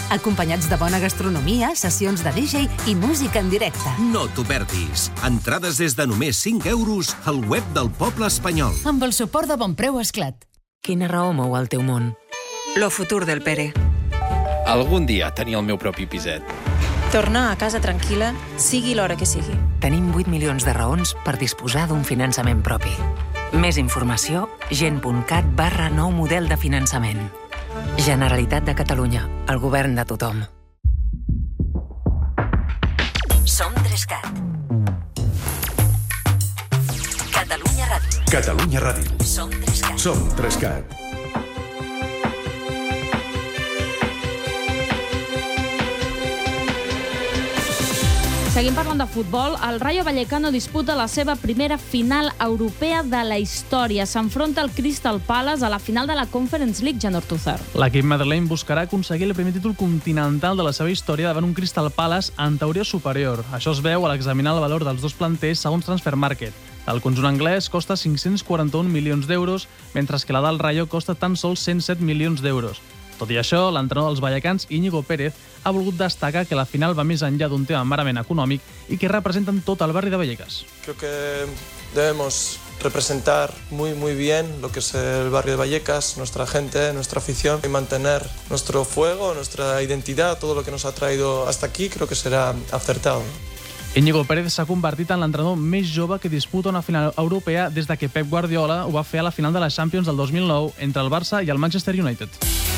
acompanyats de bona gastronomia, sessions de DJ i música en directe. No t'ho perdis. Entrades des de només 5 euros al web del Poble Espanyol. Amb el suport de Bonpreu Esclat. Quina raó mou el teu món? Lo futur del Pere. Algun dia tenir el meu propi piset. Tornar a casa tranquil·la, sigui l'hora que sigui. Tenim 8 milions de raons per disposar d'un finançament propi. Més informació, gent.cat/nou model de finançament. Generalitat de Catalunya, el govern de tothom. Som 3Cat. Catalunya Ràdio. Catalunya Ràdio. Som 3Cat. Som 3Cat. Seguim parlant de futbol. El Rayo Vallecano disputa la seva primera final europea de la història. S'enfronta al Crystal Palace a la final de la Conference League, Jan Ortúzar. L'equip madrileny buscarà aconseguir el primer títol continental de la seva història davant un Crystal Palace en teoria superior. Això es veu a l'examinar el valor dels dos planters segons Transfermarkt. El conjunt anglès costa 541 milions d'euros, mentre que la del Rayo costa tan sols 107 milions d'euros. Tot i això, l'entrenador dels vallecans, Íñigo Pérez, ha volgut destacar que la final va més enllà d'un tema merament econòmic i que representen tot el barri de Vallecas. Creo que debemos representar muy bien lo que es el barrio de Vallecas, nuestra gente, nuestra afición, y mantener nuestro fuego, nuestra identidad, todo lo que nos ha traído hasta aquí, creo que será acertado. Íñigo Pérez s'ha convertit en l'entrenador més jove que disputa una final europea des de que Pep Guardiola ho va fer a la final de la Champions del 2009 entre el Barça i el Manchester United.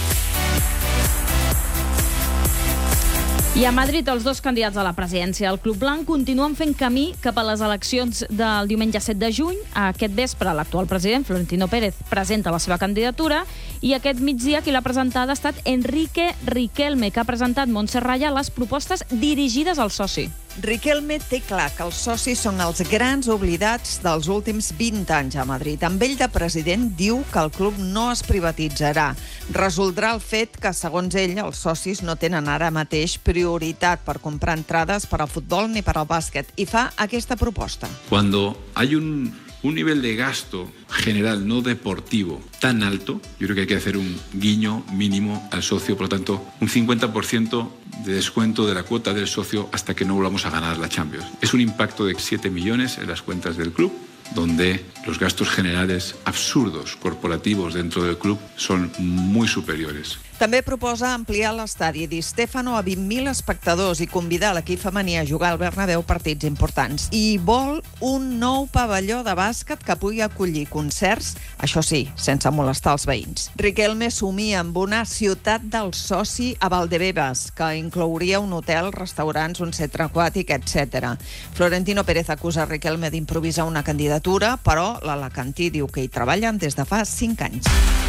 I a Madrid, els dos candidats a la presidència del Club Blanc continuen fent camí cap a les eleccions del diumenge 7 de juny. Aquest vespre, l'actual president, Florentino Pérez, presenta la seva candidatura i aquest migdia qui l'ha presentada ha estat Enrique Riquelme, que ha presentat Montse Raya les propostes dirigides al soci. Riquelme té clar que els socis són els grans oblidats dels últims 20 anys a Madrid. Amb ell de president diu que el club no es privatitzarà. Resoldrà el fet que, segons ell, els socis no tenen ara mateix prioritat per comprar entrades per al futbol ni per al bàsquet. I fa aquesta proposta. Cuando hay un nivel de gasto general no deportivo tan alto, yo creo que hay que hacer un guiño mínimo al socio, por lo tanto, un 50% de descuento de la cuota del socio hasta que no volvamos a ganar la Champions. Es un impacto de 7 millones en las cuentas del club, donde los gastos generales absurdos corporativos dentro del club son muy superiores. També proposa ampliar l'estadi Di Stéfano a 20.000 espectadors i convidar l'equip femení a jugar al Bernabéu partits importants. I vol un nou pavelló de bàsquet que pugui acollir concerts, això sí, sense molestar els veïns. Riquelme somia amb una ciutat del soci a Valdebebas, que inclouria un hotel, restaurants, un centre aquàtic, etc. Florentino Pérez acusa Riquelme d'improvisar una candidatura, però l'alacantí diu que hi treballen des de fa 5 anys.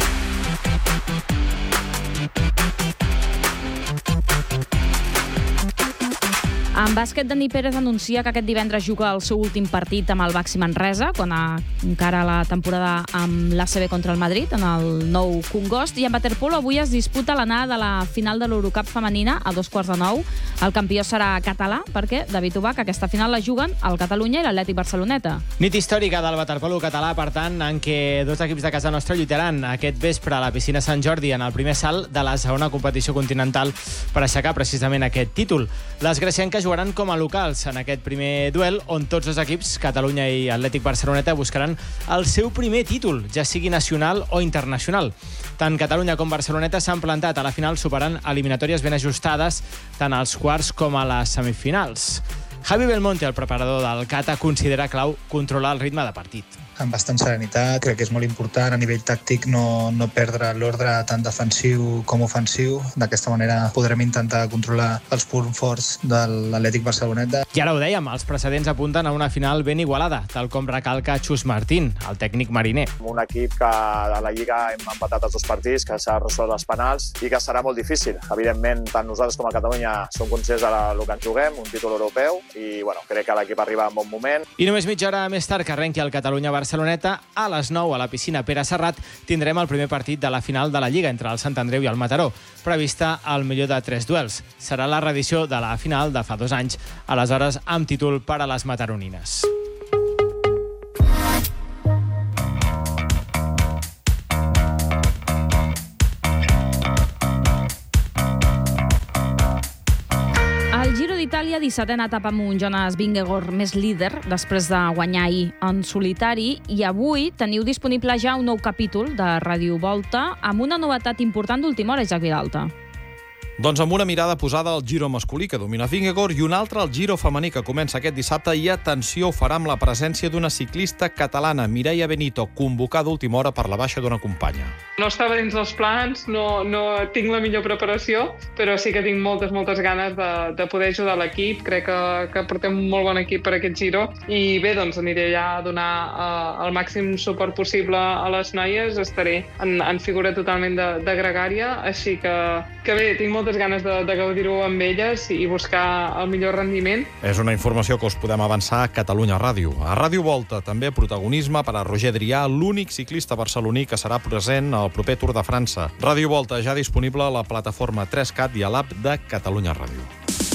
En bàsquet, Dani Pérez anuncia que aquest divendres juga el seu últim partit amb el Baxi Manresa, quan encara la temporada amb l'ACB contra el Madrid, en el nou Congost. I en waterpolo avui es disputa l'anada de la final de l'Eurocup femenina a 8:45. El campió serà català, perquè, David Ubach, aquesta final la juguen el Catalunya i l'Atlètic Barceloneta. Nit històrica del waterpolo català, per tant, en què dos equips de casa nostra lluitaran aquest vespre a la piscina Sant Jordi en el primer salt de la segona competició continental per aixecar precisament aquest títol. Les grecienques jugaran com a locals en aquest primer duel, on tots els equips, Catalunya i Atlètic Barceloneta, buscaran el seu primer títol, ja sigui nacional o internacional. Tant Catalunya com Barceloneta s'han plantat a la final superant eliminatòries ben ajustades tant als quarts com a les semifinals. Javi Belmonte, el preparador del Cata, considera clau controlar el ritme de partit. Amb bastant serenitat, crec que és molt important a nivell tàctic no perdre l'ordre tant defensiu com ofensiu. D'aquesta manera podrem intentar controlar els punts forts de l'Atlètic Barceloneta. I ara ho dèiem, els precedents apunten a una final ben igualada, tal com recalca Xus Martín, el tècnic mariner. Un equip que a la Lliga hem empatat els dos partits, que s'ha resolt els penals i que serà molt difícil. Evidentment, tant nosaltres com a Catalunya som conscients del que ens juguem, un títol europeu, i crec que l'equip arriba en bon moment. I només mitja hora més tard que arrenqui el Catalunya-Barceloneta, a les 9 a la piscina Pere Serrat tindrem el primer partit de la final de la Lliga entre el Sant Andreu i el Mataró, prevista al millor de 3 duels. Serà la reedició de la final de fa 2 anys, aleshores amb títol per a les mataronines. El Giro d'Itàlia, 17a etapa amb un Jonas Vingegaard més líder, després de guanyar ahir en solitari, i avui teniu disponible ja un nou capítol de Ràdio Volta amb una novetat important d'última hora, Isaac Vilalta. Doncs amb una mirada posada al Giro masculí, que domina Vingegaard, i una altra al Giro femení, que comença aquest dissabte, i atenció, ho farà amb la presència d'una ciclista catalana, Mireia Benito, convocada d'última hora per la baixa d'una companya. No estava dins dels plans, no tinc la millor preparació, però sí que tinc moltes ganes de poder ajudar l'equip. Crec que portem un molt bon equip per aquest Giro, i bé, doncs aniré allà a donar el màxim suport possible a les noies. Estaré en figura totalment de gregària, així que bé, tinc moltes ganes de gaudir-ho amb elles i buscar el millor rendiment. És una informació que us podem avançar a Catalunya Ràdio. A Ràdio Volta també protagonisme per a Roger Adrià, l'únic ciclista barceloní que serà present al proper Tour de França. Ràdio Volta ja disponible a la plataforma 3CAT i a l'app de Catalunya Ràdio.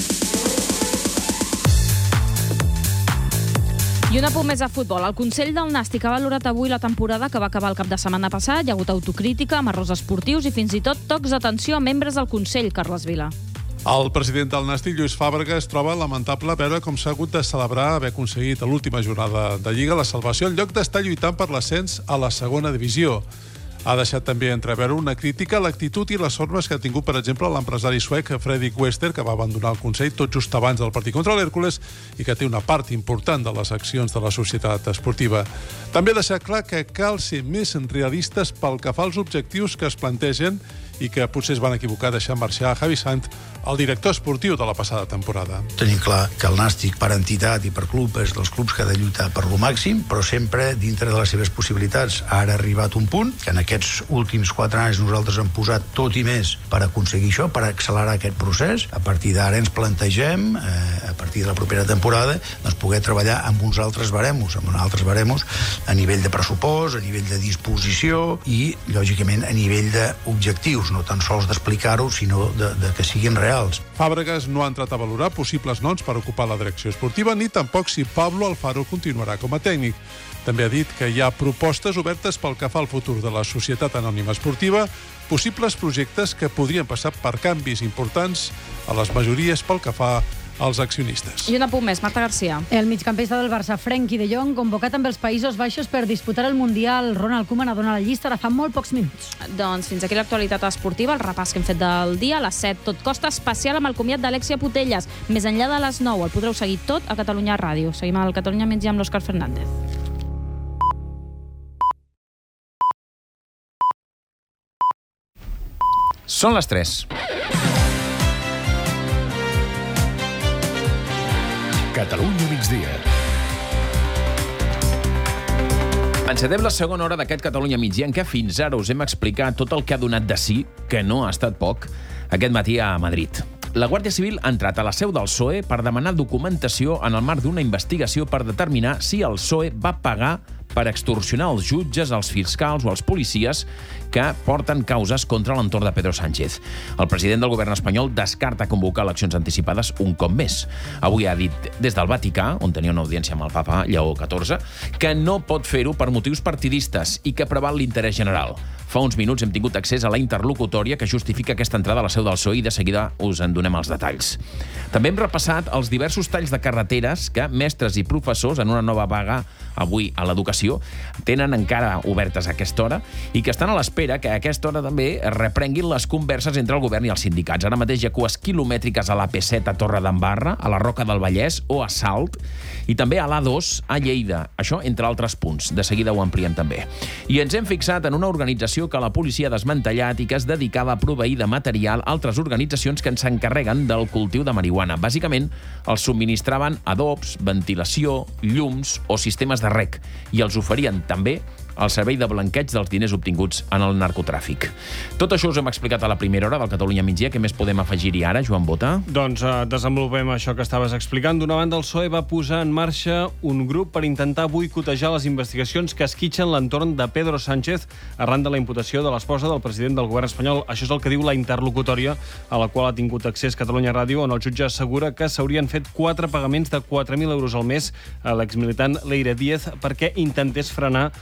I un apunt més a futbol. El Consell del Nàstic ha valorat avui la temporada que va acabar el cap de setmana passat. Hi ha hagut autocrítica, amb errors esportius i fins i tot tocs d'atenció a membres del Consell, Carles Vila. El president del Nàstic, Lluís Fàbrega, es troba lamentable veure com s'ha hagut de celebrar haver aconseguit a l'última jornada de Lliga la salvació en lloc d'estar lluitant per l'ascens a la segona divisió. Ha deixat també entreveure una crítica a l'actitud i les formes que ha tingut, per exemple, l'empresari suec Fredrik Wester, que va abandonar el Consell tot just abans del partit contra l'Hèrcules i que té una part important de les accions de la societat esportiva. També ha deixat clar que cal ser més realistes pel que fa als objectius que es plantegen i que potser es van equivocar deixant marxar Javi Sant, el director esportiu de la passada temporada. Tenim clar que el Nàstic, per entitat i per club, és dels clubs que ha de lluitar per lo màxim, però sempre dintre de les seves possibilitats. Ara ha arribat un punt que en aquests últims 4 anys nosaltres hem posat tot i més per aconseguir això, per accelerar aquest procés. A partir d'ara ens plantegem, a partir de la propera temporada, doncs poder treballar amb uns altres baremos, a nivell de pressupost, a nivell de disposició i, lògicament, a nivell d'objectius, no tan sols d'explicar-ho, sinó de que siguin reals. Fàbregas no ha entrat a valorar possibles noms per ocupar la direcció esportiva, ni tampoc si Pablo Alfaro continuarà com a tècnic. També ha dit que hi ha propostes obertes pel que fa al futur de la Societat Anònima Esportiva, possibles projectes que podrien passar per canvis importants a les majories pel que fa als accionistes. I un apunt més, Marta Garcia. El migcampista del Barça, Frenkie de Jong, convocat amb els Països Baixos per disputar el Mundial. Ronald Koeman ha donat la llista ara fa molt pocs minuts. Doncs fins aquí l'actualitat esportiva, el repàs que hem fet del dia. A les 7, tot costa especial amb el comiat d'Alexia Putellas. Més enllà de les 9, el podreu seguir tot a Catalunya Ràdio. Seguim al Catalunya Migdia amb l'Òscar Fernández. Són les 3. Catalunya migdia. Encetem la segona hora d'aquest Catalunya migdia en què fins ara us hem explicat tot el que ha donat de sí, que no ha estat poc, aquest matí a Madrid. La Guàrdia Civil ha entrat a la seu del PSOE per demanar documentació en el marc d'una investigació per determinar si el PSOE va pagar per extorsionar els jutges, els fiscals o els policies que porten causes contra l'entorn de Pedro Sánchez. El president del govern espanyol descarta convocar eleccions anticipades un cop més. Avui ha dit des del Vaticà, on tenia una audiència amb el papa Lleó XIV, que no pot fer-ho per motius partidistes i que preval l'interès general. Fa uns minuts hem tingut accés a la interlocutòria que justifica aquesta entrada a la seu del PSOE i de seguida us en donem els detalls. També hem repassat els diversos talls de carreteres que mestres i professors en una nova vaga avui a l'educació tenen encara obertes a aquesta hora i que estan a l'espera que a aquesta hora també es reprenguin les converses entre el govern i els sindicats. Ara mateix hi ha cues quilomètriques a l'AP7 a Torredembarra, a la Roca del Vallès o a Salt i també a l'A2 a Lleida. Això entre altres punts. De seguida ho ampliem també. I ens hem fixat en una organització que la policia ha desmantellat i que es dedicava a proveir de material a altres organitzacions que s'encarreguen del cultiu de marihuana. Bàsicament, els subministraven adobs, ventilació, llums o sistemes de rec i els oferien també al servei de blanqueig dels diners obtinguts en el narcotràfic. Tot això us hem explicat a la primera hora del Catalunya migdia. Què més podem afegir-hi ara, Joan Bota? Doncs desenvolupem això que estaves explicant. D'una banda, el PSOE va posar en marxa un grup per intentar boicotejar les investigacions que esquitxen l'entorn de Pedro Sánchez arran de la imputació de l'esposa del president del govern espanyol. Això és el que diu la interlocutòria a la qual ha tingut accés Catalunya Ràdio, on el jutge assegura que s'haurien fet 4 pagaments de 4.000 euros al mes a l'exmilitant Leire Díez perquè intentés frenar les causes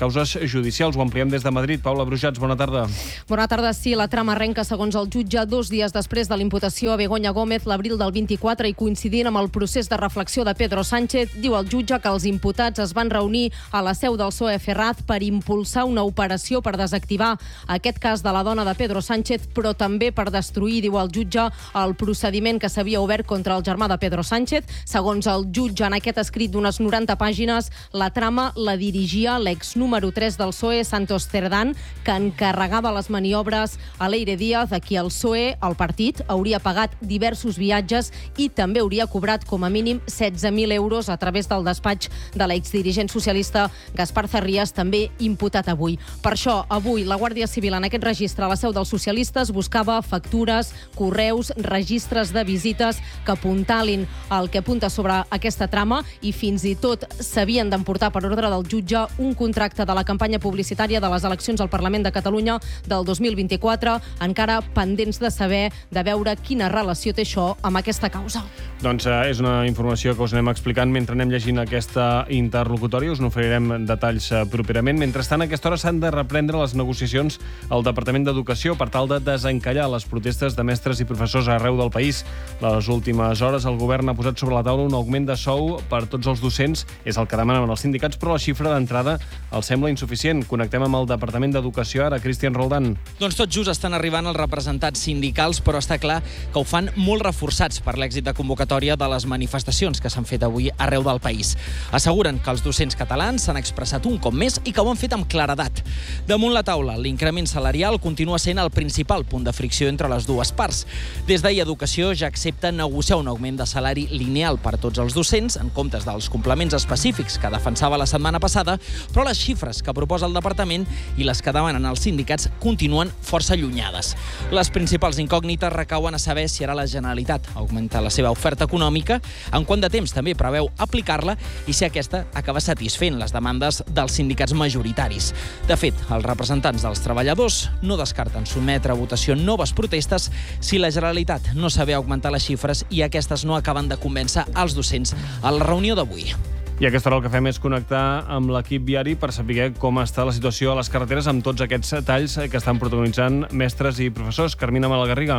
causes judicials. Ho ampliem des de Madrid. Paula Brujats, bona tarda. Bona tarda. Sí, la trama arrenca, segons el jutge, 2 dies després de l'imputació a Begoña Gómez, l'abril del 24, i coincidint amb el procés de reflexió de Pedro Sánchez, diu el jutge que els imputats es van reunir a la seu del PSOE Ferraz per impulsar una operació per desactivar aquest cas de la dona de Pedro Sánchez, però també per destruir, diu el jutge, el procediment que s'havia obert contra el germà de Pedro Sánchez. Segons el jutge, en aquest escrit d'unes 90 pàgines, la trama la dirigia l'ex número 3 del PSOE, Santos Cerdán, que encarregava les maniobres a Leire Díaz, a qui el PSOE, el partit, hauria pagat diversos viatges i també hauria cobrat com a mínim 16.000 euros a través del despatx de l'exdirigent socialista Gaspar Zarrías, també imputat avui. Per això, avui, la Guàrdia Civil en aquest registre a la seu dels socialistes buscava factures, correus, registres de visites que apuntalin el que apunta sobre aquesta trama i fins i tot s'havien d'emportar per ordre del jutge un contracte de la campanya publicitària de les eleccions al Parlament de Catalunya del 2024, encara pendents de saber, de veure quina relació té això amb aquesta causa. Doncs és una informació que us anem explicant mentre anem llegint aquesta interlocutòria. Us n'oferirem detalls properament. Mentrestant, a aquesta hora s'han de reprendre les negociacions al Departament d'Educació per tal de desencallar les protestes de mestres i professors arreu del país. Les últimes hores el govern ha posat sobre la taula un augment de sou per tots els docents. És el que demanen els sindicats, però la xifra d'entrada els sembla insuficient. Connectem amb el Departament d'Educació ara. Cristian Roldán. Doncs tot just estan arribant els representants sindicals, però està clar que ho fan molt reforçats per l'èxit de convocatòria de les manifestacions que s'han fet avui arreu del país. Asseguren que els docents catalans s'han expressat un cop més i que ho han fet amb claredat. Damunt la taula, l'increment salarial continua sent el principal punt de fricció entre les dues parts. Des d'ahir Educació ja accepta negociar un augment de salari lineal per a tots els docents, en comptes dels complements específics que defensava la setmana passada, però les xifres que proposa el departament i les que demanen els sindicats continuen força allunyades. Les principals incògnites recauen a saber si ara la Generalitat augmenta la seva oferta econòmica, en quant de temps també preveu aplicar-la i si aquesta acaba satisfent les demandes dels sindicats majoritaris. De fet, els representants dels treballadors no descarten sotmetre a votació noves protestes si la Generalitat no sabe augmentar les xifres i aquestes no acaben de convèncer els docents a la reunió d'avui. I a aquesta hora el que fem és connectar amb l'equip viari per saber com està la situació a les carreteres amb tots aquests talls que estan protagonitzant mestres i professors. Carmina Malagarriga.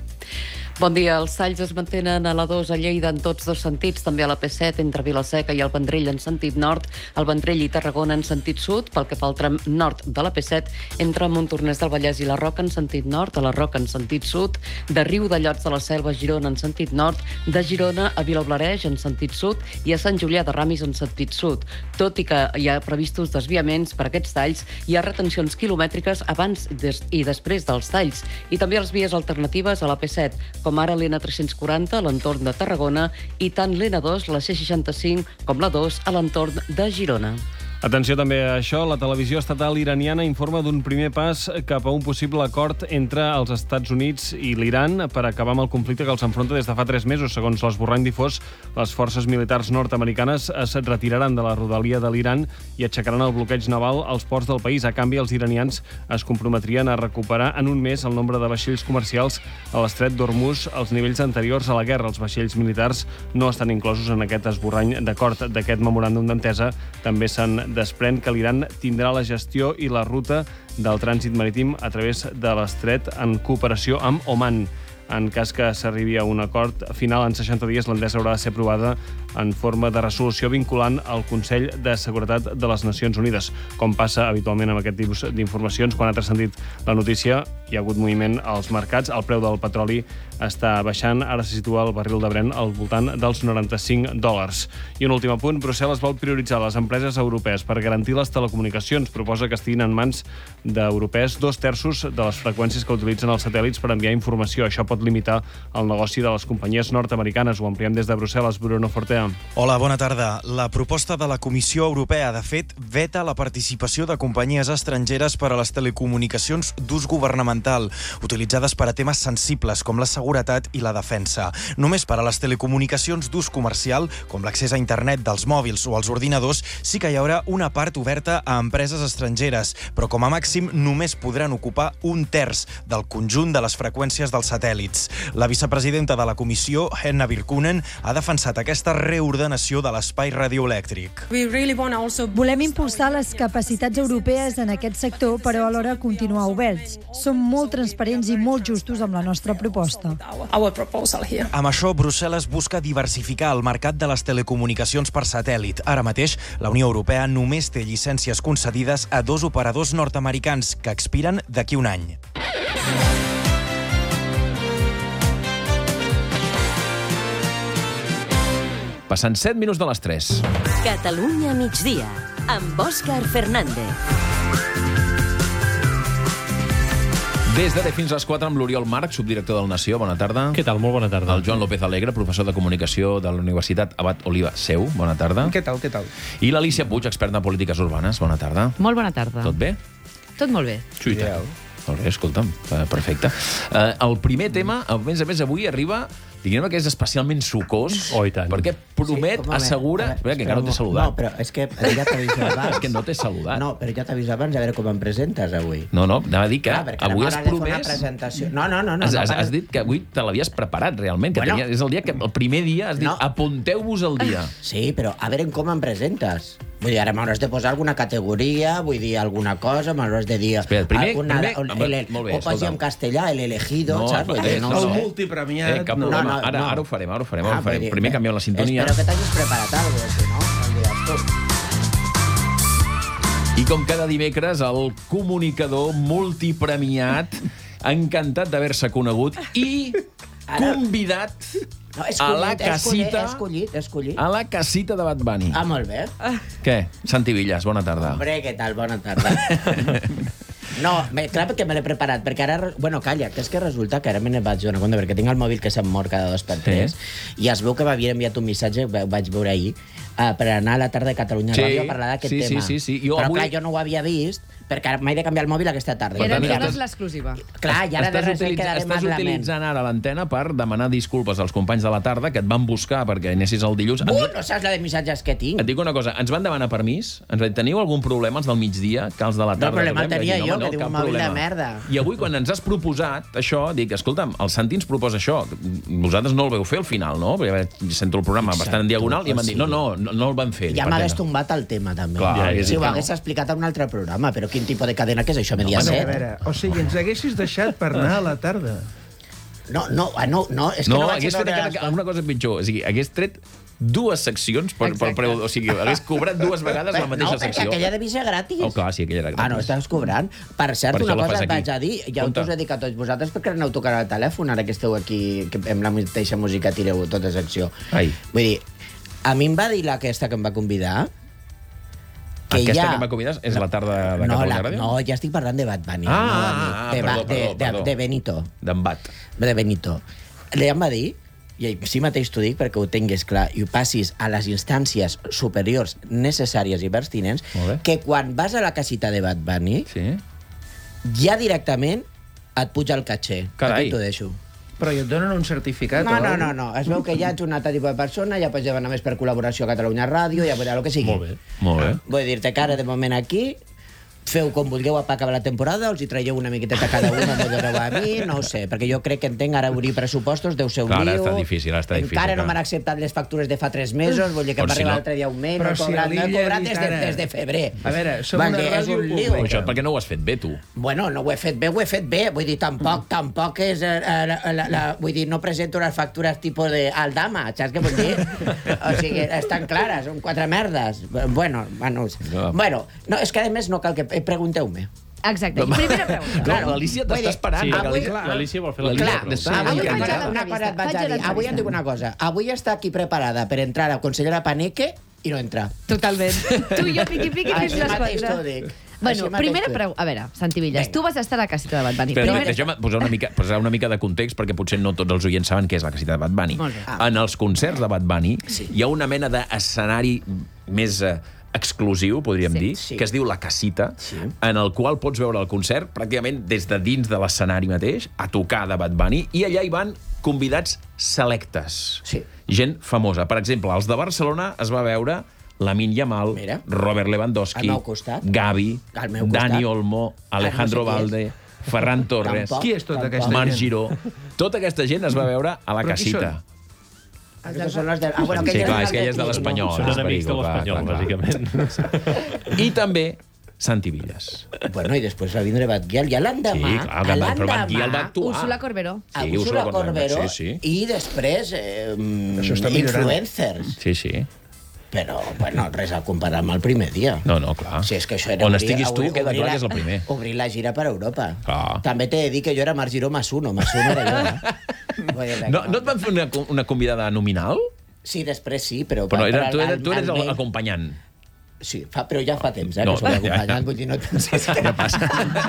Bon dia. Els talls es mantenen a la 2 a Lleida en tots dos sentits, també a la P7 entre Vilaseca i el Vendrell en sentit nord, el Vendrell i Tarragona en sentit sud, pel que fa al tram nord de la P7 entre Montornès del Vallès i la Roca en sentit nord, a la Roca en sentit sud, de Riu de Llots de la Selva a Girona en sentit nord, de Girona a Vilablareix en sentit sud i a Sant Julià de Ramis en sentit sud. Tot i que hi ha previstos desviaments per aquests talls, hi ha retencions quilomètriques abans i després dels talls i també les vies alternatives a la P7, com ara l'N340 a l'entorn de Tarragona i tant l'N2, la C65, com la 2 a l'entorn de Girona. Atenció també a això, la televisió estatal iraniana informa d'un primer pas cap a un possible acord entre els Estats Units i l'Iran per acabar amb el conflicte que els enfronta des de fa 3 mesos. Segons l'esborrany difós, les forces militars nord-americanes es retiraran de la rodalia de l'Iran i aixecaran el bloqueig naval als ports del país. A canvi, els iranians es comprometrien a recuperar en un mes el nombre de vaixells comercials a l'estret d'Hormuz als nivells anteriors a la guerra. Els vaixells militars no estan inclosos en aquest esborrany d'acord. D'aquest memoràndum d'entesa també se'n desprèn que l'Iran tindrà la gestió i la ruta del trànsit marítim a través de l'estret en cooperació amb Oman. En cas que s'arribi a un acord final en 60 dies, l'entesa haurà de ser aprovada en forma de resolució vinculant al Consell de Seguretat de les Nacions Unides. Com passa habitualment amb aquest tipus d'informacions, quan ha transcendit la notícia, hi ha hagut moviment als mercats, el preu del petroli està baixant, ara se situa el barril de Brent al voltant dels $95. I un últim apunt, Brussel·les vol prioritzar les empreses europees per garantir les telecomunicacions. Proposa que estiguin en mans d'europees 2/3 de les freqüències que utilitzen els satèl·lits per enviar informació. Això pot limitar el negoci de les companyies nord-americanes. Ho ampliem des de Brussel·les. Bruno Fortea. Hola, bona tarda. La proposta de la Comissió Europea, de fet, veta la participació de companyies estrangeres per a les telecomunicacions d'ús governamental, utilitzades per a temes sensibles com la seguretat i la defensa. Només per a les telecomunicacions d'ús comercial, com l'accés a internet dels mòbils o els ordinadors, sí que hi haurà una part oberta a empreses estrangeres, però com a màxim només podran ocupar 1/3 del conjunt de les freqüències del satèl·lit. satèl·lits. La vicepresidenta de la comissió, Henna Virkkunen, ha defensat aquesta reordenació de l'espai radioelèctric. Volem impulsar les capacitats europees en aquest sector, però alhora continuar oberts. Som molt transparents i molt justos amb la nostra proposta. Amb això, Brussel·les busca diversificar el mercat de les telecomunicacions per satèl·lit. Ara mateix, la Unió Europea només té llicències concedides a 2 operadors nord-americans que expiren d'aquí un any. Passant 7 minuts de les 3. Catalunya migdia, amb Òscar Fernández. Des d'ara fins a les 4 amb l'Oriol Marc, subdirector del Nació. Bona tarda. Què tal? Molt bona tarda. El Joan López Alegre, professor de Comunicació de la Universitat Abat Oliva Seu. Bona tarda. Què tal? I l'Alicia Puig, experta en polítiques urbanes. Bona tarda. Molt bona tarda. Tot bé? Tot molt bé. Xuita. Molt bé, escolta'm, perfecte. El primer tema, a més avui arriba, diguem que és especialment sucós, perquè promet, assegura... Espera, que encara no t'he saludat. No, però és que ja t'he vist abans. És que no t'he saludat. No, però ja t'he vist abans, a veure com em presentes avui. No, anava a dir que avui has promès... No. Has dit que avui te l'havies preparat, realment, que és el dia que el primer dia has dit apunteu-vos el dia. Sí, però a veure com em presentes. Vull dir, ara m'hauràs de posar alguna categoria, vull dir alguna cosa, m'hauràs de dir... Espera, primer... O posi en castellà, el elegido, saps? El multipremiat... Cap problema, ara ho farem. Primer canviem la sintonia. Espero que t'hagis preparat alguna cosa, si no, em diràs tu. I com cada dimecres, el comunicador multipremiat, encantat d'haver-se conegut i convidat a la casita... Escollit. A la casita de Bad Bunny. Ah, molt bé. Què? Santi Villas, bona tarda. Hombre, què tal? Bona tarda. No, clar que me l'he preparat, perquè ara... Bueno, calla, que és que resulta que ara me ne vaig donar compte, perquè tinc el mòbil que se'm mor cada 2 per 3, i es veu que m'havia enviat un missatge, ho vaig veure ahir, per anar a la tarda de Catalunya Ràdio a parlar d'aquest tema. Sí. Però clar, jo no ho havia vist, perquè m'he de canviar el mòbil aquesta tarda. Eres l'exclusiva. Clar, i ara de res en quedaré Estàs utilitzant ara l'antena per demanar disculpes als companys de la tarda que et van buscar perquè anessis el dilluns. No saps la de missatges que tinc. Et dic una cosa, ens van demanar permís? Ens van dir, teniu algun problema els del migdia, que els de la tarda? No, problema tenia jo, que tinc un mòbil de merda. I avui, quan ens has proposat això, dic, escolta'm, el Santi ens proposa això. Vosaltres no el veu fer al final, no? Perquè sento el programa bastant en diagonal i em van dir, no el van fer. Ja m'hagués tombat el tema, també. Si ho hagués explicat en un altre programa, però quin tipus de cadena que és això, Mediaset? A veure, o sigui, ens haguessis deixat per anar a la tarda. No, és que no vaig hagués fet una cosa pitjor. O sigui, hagués tret 2 seccions per preu... O sigui, hagués cobrat 2 vegades la mateixa secció. No, perquè aquella devia ser gratis. Oh, clar, sí, aquella era gratis. No, estàs cobrant. Per cert, una cosa et vaig a dir, ja us he dit a tots vosaltres perquè aneu tocant el telèfon, ara que esteu aquí, que amb la mateixa música tireu tota secció. Vull dir, a mi em va dir aquesta que em va convidar, aquesta que em va convidar és la tarda de Catalunya Ràdio? No, ja estic parlant de Bad Bunny. Perdó. De Benito. D'en Bat. De Benito. Ella em va dir, i així mateix t'ho dic perquè ho tinguis clar i ho passis a les instàncies superiors necessàries i pertinents, que quan vas a la casita de Bad Bunny, ja directament et puja el caché. Carai. Aquí t'ho deixo. Però i et donen un certificat? No. Es veu que ja ets un altre tipus de persona, ja pots demanar més per col·laboració a Catalunya Ràdio, ja el que sigui. Molt bé. Vull dir-te que ara, de moment, aquí, feu com vulgueu a acabar la temporada, els hi traieu una miqueteta cada una, m'ho doneu a mi, no ho sé, perquè jo crec que entenc ara obrir pressupostos, deu ser un lío. Ara està difícil. Encara no m'han acceptat les factures de fa 3 mesos, vull dir que m'arriba l'altre dia un mail, no he cobrat des de febrer. A veure, som una ràdio pública. Això per què no ho has fet bé, tu? Bueno, no ho he fet bé, vull dir, tampoc és... Vull dir, no presento les factures tipus d'Aldama, saps què vull dir? O sigui, estan clares, són 4 merdes. Bueno, no, és que a més no cal que... Pregunteu-me. Exacte. Primera pregunta. L'Alicia t'està esperant. L'Alicia vol fer la primera pregunta. Avui em dic una cosa. Avui està aquí preparada per entrar a consellera Paneque i no entra. Totalment. Tu i jo piqui fins les 4. Així mateix t'ho dic. Bueno, primera pregunta. A veure, Santi Villas, tu vas estar a la casita de Bad Bunny. Deixa'm posar una mica de context, perquè potser no tots els oients saben què és la casita de Bad Bunny. En els concerts de Bad Bunny hi ha una mena d'escenari més exclusiu, podríem dir, que es diu La Casita, en el qual pots veure el concert pràcticament des de dins de l'escenari mateix, a tocar de Bad Bunny, i allà hi van convidats selectes. Gent famosa. Per exemple, als de Barcelona es va veure Lamine Yamal, Robert Lewandowski, Gavi, Dani Olmo, Alejandro Valde, Ferran Torres. Qui és tota aquesta gent? Marc Giró. Tota aquesta gent es va veure a la Però qui casita. Bueno, Sí, clar, és que ella és de l'Espanyol. Són enemics de l'Espanyol, bàsicament. I també Santi Villas. Bueno, i després va vindre Batguial, i l'endemà... Sí, clar, però Batguial va actuar. Úrsula Corberó. Sí, Úrsula Corberó, sí. i després Això està millorant. influencers. Sí, sí. Però, bueno, res a comparar amb el primer dia. No, clar. Si és que això era On estiguis tu, queda clar que és el primer. Obrir la gira per Europa. Clar. També t'he de dir que jo era Marc Giró más uno era jo, No et van fer una convidada nominal? Sí, després sí, però... Però tu eres l'acompanyant. Sí, però ja fa temps, que No, soc ja. acompanyant, vull dir, no et pensis que... Ja passa.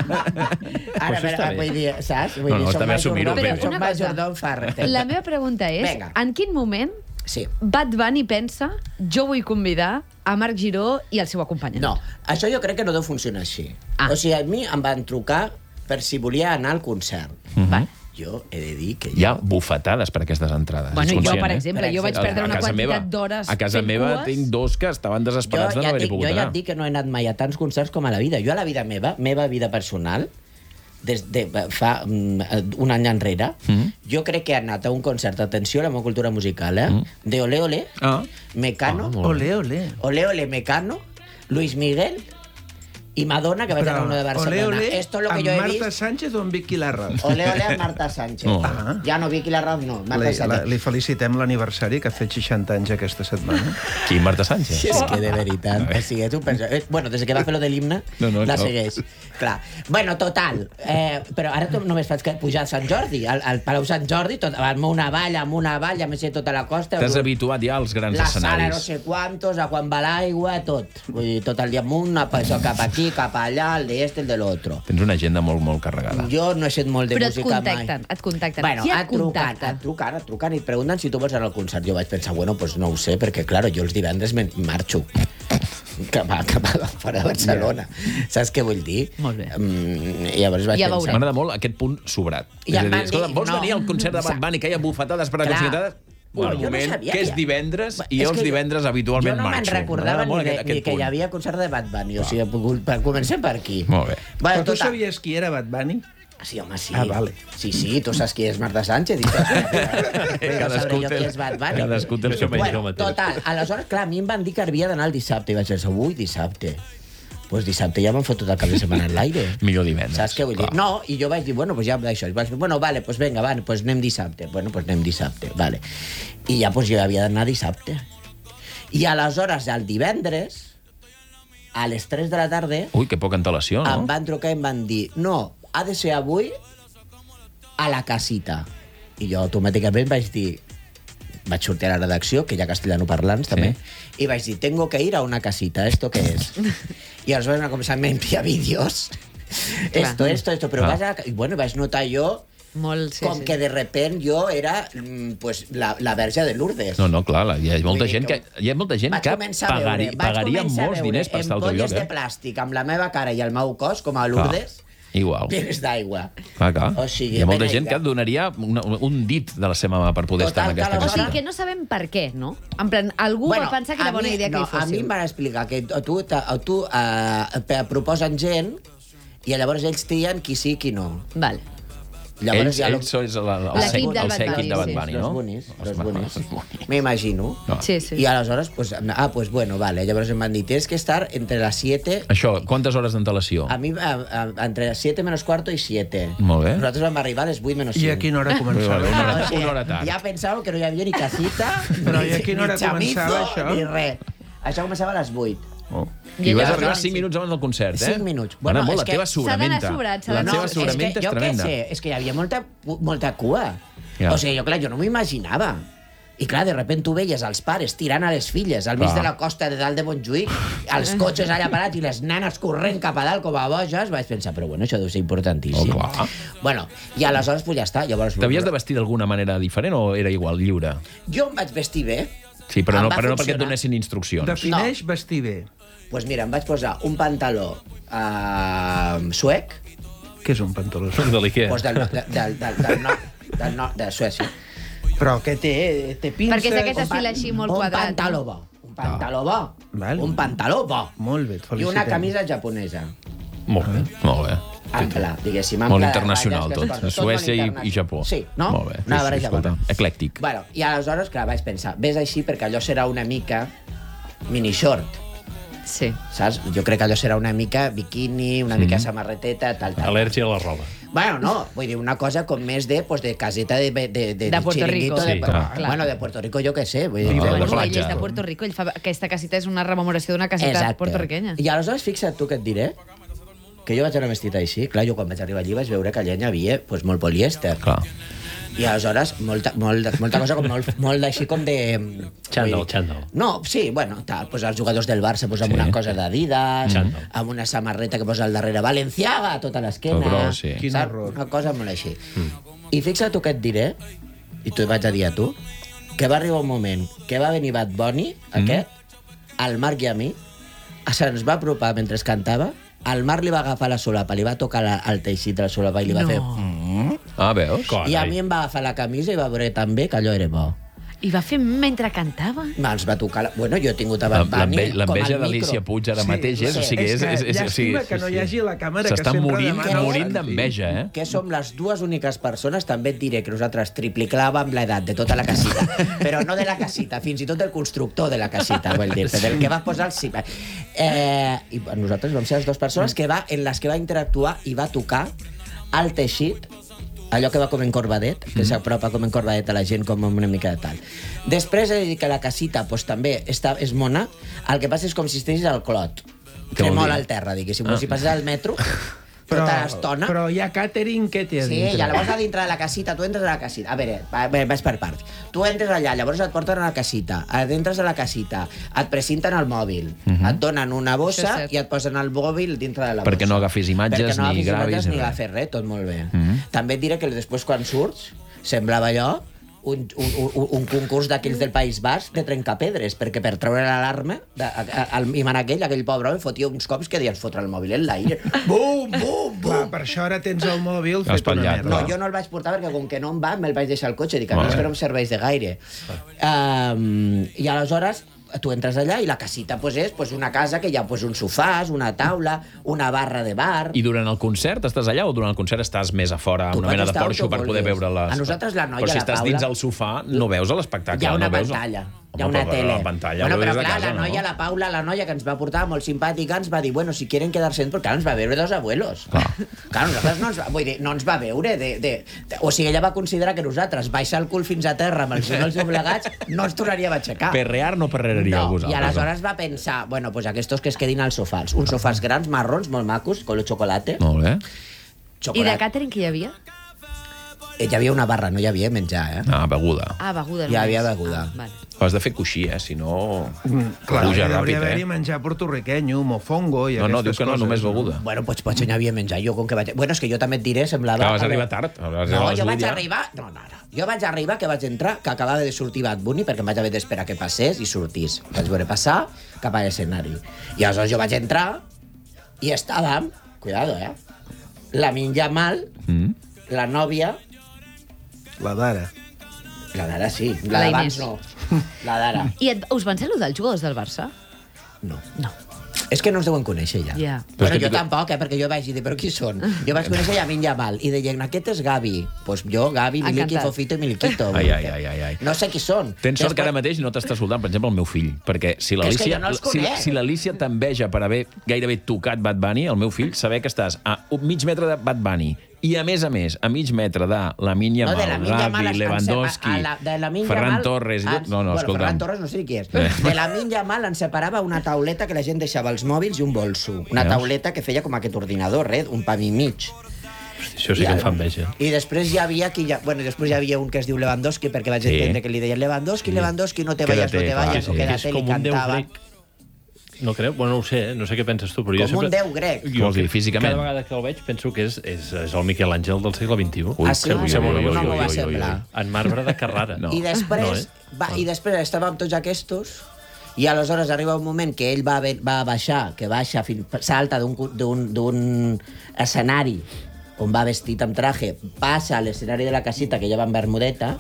Ara, vull dir, saps? Vull No, dir, està bé assumir-ho, bé. Soc majordom Farreter. La meva pregunta és, Vinga. en quin moment Sí. Bad Bunny pensa jo vull convidar a Marc Giró i el seu acompanyant? No, això jo crec que no deu funcionar així. O sigui, a mi em van trucar per si volia anar al concert. Jo he de dir que... Hi ha bufetades per aquestes entrades. Bueno, ets jo, conscient, per exemple, jo vaig perdre una quantitat d'hores A casa fent meva cues. tinc dos que estaven desesperats de no haver-hi pogut Jo ja anar. et dic que no he anat mai a tants concerts com a la vida. Jo a la vida meva vida personal, des de fa un any enrere, jo crec que he anat a un concert, atenció a la meva cultura musical, de Ole Ole, Mecano, Ole, ole. Ole Ole, Mecano, Luis Miguel i Madonna, que vaig anar a uno de Barcelona. Ole, ole, Esto es lo que amb yo he Marta vist. Sánchez o amb Vicky Larraz? Ole Ole amb Marta Sánchez. Ja no, Vicky Larraz no, Marta Sánchez. Li felicitem l'aniversari, que ha fet 60 anys aquesta setmana. Qui, Marta Sánchez? És que de veritat, o sigui, tu pensa... Bueno, des que va fer lo de l'himne, la segueix. Clar. Bueno, total. Però ara només faig que pujar a Sant Jordi, al Palau Sant Jordi, amb una valla, me sé tota la costa. T'has habituat ja als grans la sala no escenaris. sé quantos, a quan va l'aigua, tot. Vull dir, tot el dia amunt, cap aquí, cap allà, el de el de l'altre. Tens una agenda molt carregada. Jo no he set molt de Però música mai. et contacten. Bueno, Qui et truquen i et pregunten si tu vols anar al concert. Jo vaig pensar, bueno, pues no ho sé, perquè, claro, jo els divendres marxo cap a fora de Barcelona. Saps què vull dir? Molt bé. Llavors vaig pensar... M'agrada molt aquest punt sobrat. I em van dir, escolta, vols no, venir al concert de Bad Bunny, que hi ha bufetades per a Clar. concertades? Un Jo no moment, sabia que és que- divendres, i És els que divendres habitualment Jo no me'n marxo. recordava M'agrada molt ni aquest que hi punt. havia concert de Bad Bunny. O sigui, comencem per aquí. Molt bé. Però tu sabies qui era Bad Bunny? Sí, home, sí. Ah, vale. Sí, tu saps qui és Marta Sánchez. I Cadascú té el seu Bueno, total, aleshores, clar, a mi em van dir que havia d'anar el dissabte. I vaig pensar, ui, dissabte. Pues dissabte ja m'han fotut el cap de setmana en l'aire. Millor divendres. Saps què vull dir? No, i jo vaig dir, bueno, pues ja d'això. I vaig dir, bueno, vale, pues venga, pues anem dissabte. Bueno, pues anem dissabte, vale. I ja pues jo havia d'anar dissabte. I aleshores, el divendres, a les 3 de la tarda, Ui, que poca antelació, no? em van trucar i em van dir, no, ha de ser avui a la casita. I jo automàticament vaig dir, vaig sortir a la redacció, que hi ha castellanoparlants també, i vaig dir, tengo que ir a una casita, ¿esto qué es? I aleshores van començar a enviar vídeos. Esto, però vas a... I bueno, vaig notar jo com que de repent jo era pues, la verge de Lourdes. No, clar, hi ha molta gent que Vaig pagaria començar a molts veure diners per estar al teu lloc. ampolles de plàstic amb la meva cara i el meu cos, com a Lourdes, Igual. plenes d'aigua. Clar. O sigui, Hi ha molta vinga, gent que donaria un dit de la seva mà per poder estar en aquesta O sigui, casita. que no sabem per què, no? En plan, algú va pensar que era bona idea que hi A mi fóssiu. em van explicar que tu proposen gent i llavors ells trien qui sí i qui no. Vale. Ells sois el L'equip del Bad seguit de Bad Bunny, no? Los Bunnies. M'imagino. Sí, sí. I aleshores, pues bueno, vale. Llavors em van dir, tienes que estar entre las 7... Això, quantes hores d'antelació? A mi, entre las 7 menos cuarto i 7. Molt bé. Nosaltres vam arribar a les 8 menos 5. I a quina hora començava? Una hora tard. Ja pensàvem que no hi havia ni casita, Però i a quina hora ni chamizo, començava això? ni res. Això començava a les 8. I vas arribar 5 minuts abans del concert, eh? 5 minuts. Bueno, molt, és la teva que sobramenta. La teva sobramenta és tremenda. Jo què sé, és que hi havia molta cua. Ja. O sigui, jo no m'ho imaginava. I clar, de repente tu veies els pares tirant a les filles al mig Clar. de la costa de dalt de Montjuïc, els cotxes allà parats i les nanes corrent cap a dalt com a boges, vaig pensar, però bueno, això deu ser importantíssim. Clar. Bueno, i aleshores pues ja està. Llavors, T'havies de vestir d'alguna manera diferent o era igual, lliure? jo em vaig vestir bé. Sí, però Em no va perquè et funcionar. donessin instruccions. Defineix vestir bé. Pues mira, em vaig posar un pantaló suec. Què és un pantaló? De l'Ikea. Pues de Suècia. Però què té pinces? Perquè és aquest estil així molt quadrat. Un pantaló bo. Un pantaló bo. Val. Un pantaló bo. Molt bé, et I felicitem. una camisa japonesa. Molt bé, molt bé. Ampla, diguéssim. Molt ampla, internacional, ratlles, tot. molt Suècia internacional. i Japó. Sí, no? Molt bé. Una barreja bona. Eclèctic. Bueno, i aleshores, clar, vaig pensar, ves així perquè allò serà una mica mini-short. Sí. Saps? Jo crec que allò serà una mica biquini, una mica samarreteta, tal. Al·lèrgia a la roba. Bueno, no, vull dir, una cosa com més de caseta de Puerto Rico. Sí, clar. Bueno, de Puerto Rico, jo què sé. Vull dir, Ell és de Puerto Rico, ell fa aquesta casita és una rememoració d'una caseta portorriquenya. I aleshores, fixa't tu què et diré, que jo vaig anar vestit així. Clar, jo quan vaig arribar allí vaig veure que allà hi havia molt polièster. Clar. I aleshores, molta cosa com molt així com de... Xandall. No, sí, bueno, tal, pues els jugadors del Barça pues, amb una cosa d'Adidas, amb una samarreta que posa al darrere Valenciaga, tota l'esquena. Quin horror. Una cosa molt així. I fixa't tu què et diré, i t'ho vaig a dir a tu, que va arribar un moment que va venir Bad Bunny, aquest, al Marc i a mi, se'ns va apropar mentre cantava, al Marc li va agafar la solapa, li va tocar el teixit de la solapa i li va fer... Ah, veus? I a mi em va agafar la camisa i va veure també que allò era bo. I va fer mentre cantava? Ens va tocar... Bueno, jo he tingut a Bad Bunny L'enveja d'Alicia Puig ara mateix és... O sigui, llàstima que no hi hagi la càmera que s'està sempre morint d'enveja, eh? Que som les dues úniques persones, també et diré que nosaltres tripliclàvem l'edat de tota la casita, però no de la casita, fins i tot del constructor de la casita, vull dir, del que va posar el cim. I nosaltres vam ser les dues persones en les que va interactuar i va tocar el teixit, allò que va com encorbadet, que s'apropa com encorbadet a la gent com una mica de tal. Després he de dir que la casita pues, també és mona, el que passa és com si estiguis al Clot. Tremola al terra, diguéssim, com si passés al metro tota l'estona. Però hi ha càtering, què té a dintre? Sí, i llavors a dintre de la casita, tu entres a la casita. A veure, vaig per parts. Tu entres allà, llavors et porten a la casita, entres a la casita, et precinten el mòbil, et donen una bossa i et posen el mòbil dintre de la bossa. Perquè no agafis imatges ni gravis. Ni agafis res, tot molt bé. També et diré que després quan surts, semblava allò un concurs d'aquells del País Basc de trencapedres, perquè per treure l'alarma l'imant aquell pobre home fotia uns cops que dies fotre el mòbil en l'aire. Bum, bum, bum. Per això ara tens el mòbil fet una merda. No, jo no el vaig portar perquè com que no em va, me'l vaig deixar al cotxe. Dic, a mi és que no em serveix de gaire. I aleshores tu entres allà i la casita és una casa que hi ha uns sofàs, una taula, una barra de bar... I durant el concert estàs allà o durant el concert estàs més a fora, una mena de porxo per poder veure les... A nosaltres la noia, però si la estàs Paula... dins el sofà, no veus l'espectacle. Hi ha una pantalla. Hi ha una tele. Bueno, però clar, la noia, la Paula, la noia que ens va portar molt simpàtica, ens va dir, bueno, si quieren quedarse dentro, clar, ens va veure dos abuelos. Clar, nosaltres no ens va veure. O sigui, ella va considerar que nosaltres baixar el cul fins a terra amb els genolls doblegats no ens tornaríem a aixecar. Perrear no perrearia vosaltres. I aleshores va pensar, bueno, pues aquestos que es quedin als sofàs. Uns sofàs grans, marrons, molt macos, color xocolate. Molt bé. I de càtering què hi havia? Hi havia una barra, no hi havia menjar, eh? Ah, beguda. Ah, beguda. Hi havia beguda. Has de fer coixí, si no... Clar, puja hauria ràpid, d'haver-hi menjar portorriqueny, mofongo i No, aquestes diu que no, coses. només beguda. Bueno, potser n'hi havia menjar. Jo, com que vaig... Bueno, és que jo també et diré, semblava... Clar, vas arribar tard. No, jo vaig arribar... No. Jo vaig arribar, que vaig entrar, que acabava de sortir Bad Bunny, perquè em vaig haver d'esperar que passés i sortís. Vaig veure passar cap a l'escenari. I aleshores jo vaig entrar i estàvem... Cuidado, Lamine Yamal, la nòvia... La d'ara. La d'ara sí, la d'abans no. La d'ara. I us van saludar els jugadors del Barça? No. És que no ens deuen conèixer ja. Ja. Però jo tampoc, perquè jo vaig dir, però qui són? Jo vaig conèixer Lamine Yamal i deien, aquest és Gavi. Doncs jo, Gavi, Miliki, Fofito i Miliquito. Ai. No sé qui són. Tens sort que ara mateix no t'està soldant, per exemple, el meu fill, perquè si l'Alícia t'enveja per haver gairebé tocat Bad Bunny, el meu fill, saber que estàs a mig metre de Bad Bunny i, a més, a mig metre de Lamine Yamal, Gavi, Lewandowski, Ferran Torres... No, escolta'm. Ferran Torres no sé qui és. De Lamine Yamal ens separava una tauleta que la gent deixava els mòbils i un bolso. Una tauleta que feia com aquest ordinador, un pam i mig. Això sí que em fa enveja. I després hi havia després hi havia un que es diu Lewandowski, perquè vaig entendre que li deien Lewandowski, no te vayas, o quédate, li cantava. No creu? Bueno, no ho sé, no sé què penses tu, però jo sempre... Com un déu grec. Vols dir, físicament? Cada vegada que el veig penso que és el Miquel Àngel del segle XXI. Sí? No m'ho va semblar. En marbre de Carrara. I després estàvem tots aquests i aleshores arriba un moment que ell va baixar, salta d'un escenari on va vestit amb traje, passa a l'escenari de la casita, que ja va amb bermudeta,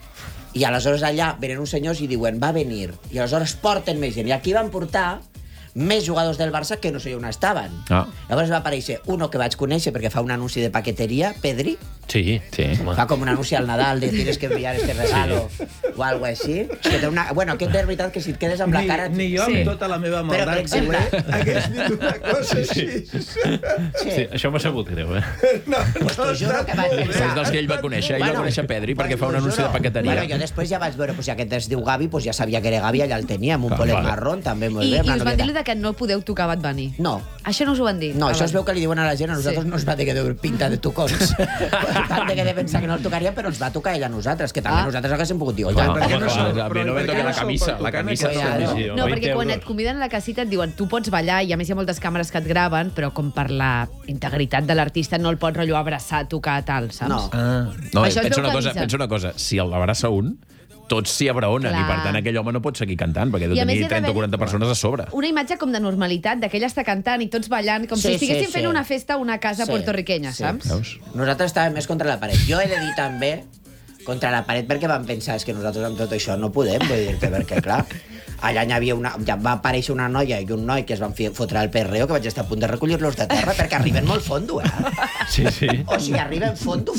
i aleshores allà venen uns senyors i diuen, va venir, i aleshores porten més gent. I aquí van portar més jugadors del Barça que no sé on estaven. Llavors va aparèixer uno que vaig conèixer perquè fa un anunci de paqueteria, Pedri. Sí. Fa com un anunci al Nadal de tienes que enviar este regalo o algo així. Bueno, aquest és veritat que si et quedes amb la cara... Ni jo amb tota la meva maldat següent hagués dit una cosa així. Sí, això m'ha sabut greu, T'ho juro que vaig pensar... És dels que ell va conèixer. Ell va conèixer Pedri perquè fa un anunci de paqueteria. Bueno, jo després ja vaig veure, si aquest es diu Gavi, ja sabia que era Gavi, allà el tenia, amb un polet marrón, també molt bé. I us van dir que no podeu tocar Bad Bunny? No. Això no us ho van dir? No, això es veu que li diuen a la gent, a nosaltres no ens va dir que deu pinta de tocons. Van de que de pensar que no el tocaríem, però ens va tocar ell a nosaltres, que també nosaltres haguéssim pogut dir, no vam tocar la camisa. La camisa no, perquè quan et conviden a la casita et diuen tu pots ballar i a més hi ha moltes càmeres que et graven, però com per la integritat de l'artista no el pots rotllo abraçar, tocar, tal, saps? No, pensa una cosa, si l'abraça un, tots s'hi abraonen, i per tant aquell home no pot seguir cantant, perquè deu tenir 30 o 40 persones a sobre. Una imatge com de normalitat, que ell està cantant i tots ballant, com si estiguessin fent una festa a una casa puertorriquenya, saps? Nosaltres estàvem més contra la paret. Jo he de dir també contra la paret perquè vam pensar que nosaltres amb tot això no podem, vull dir-te, perquè clar, allà ja va aparèixer una noia i un noi que es van fotre al perreo, que vaig estar a punt de recollir-los de terra, perquè arriben molt fondo, Sí. O sigui, arriben fondo,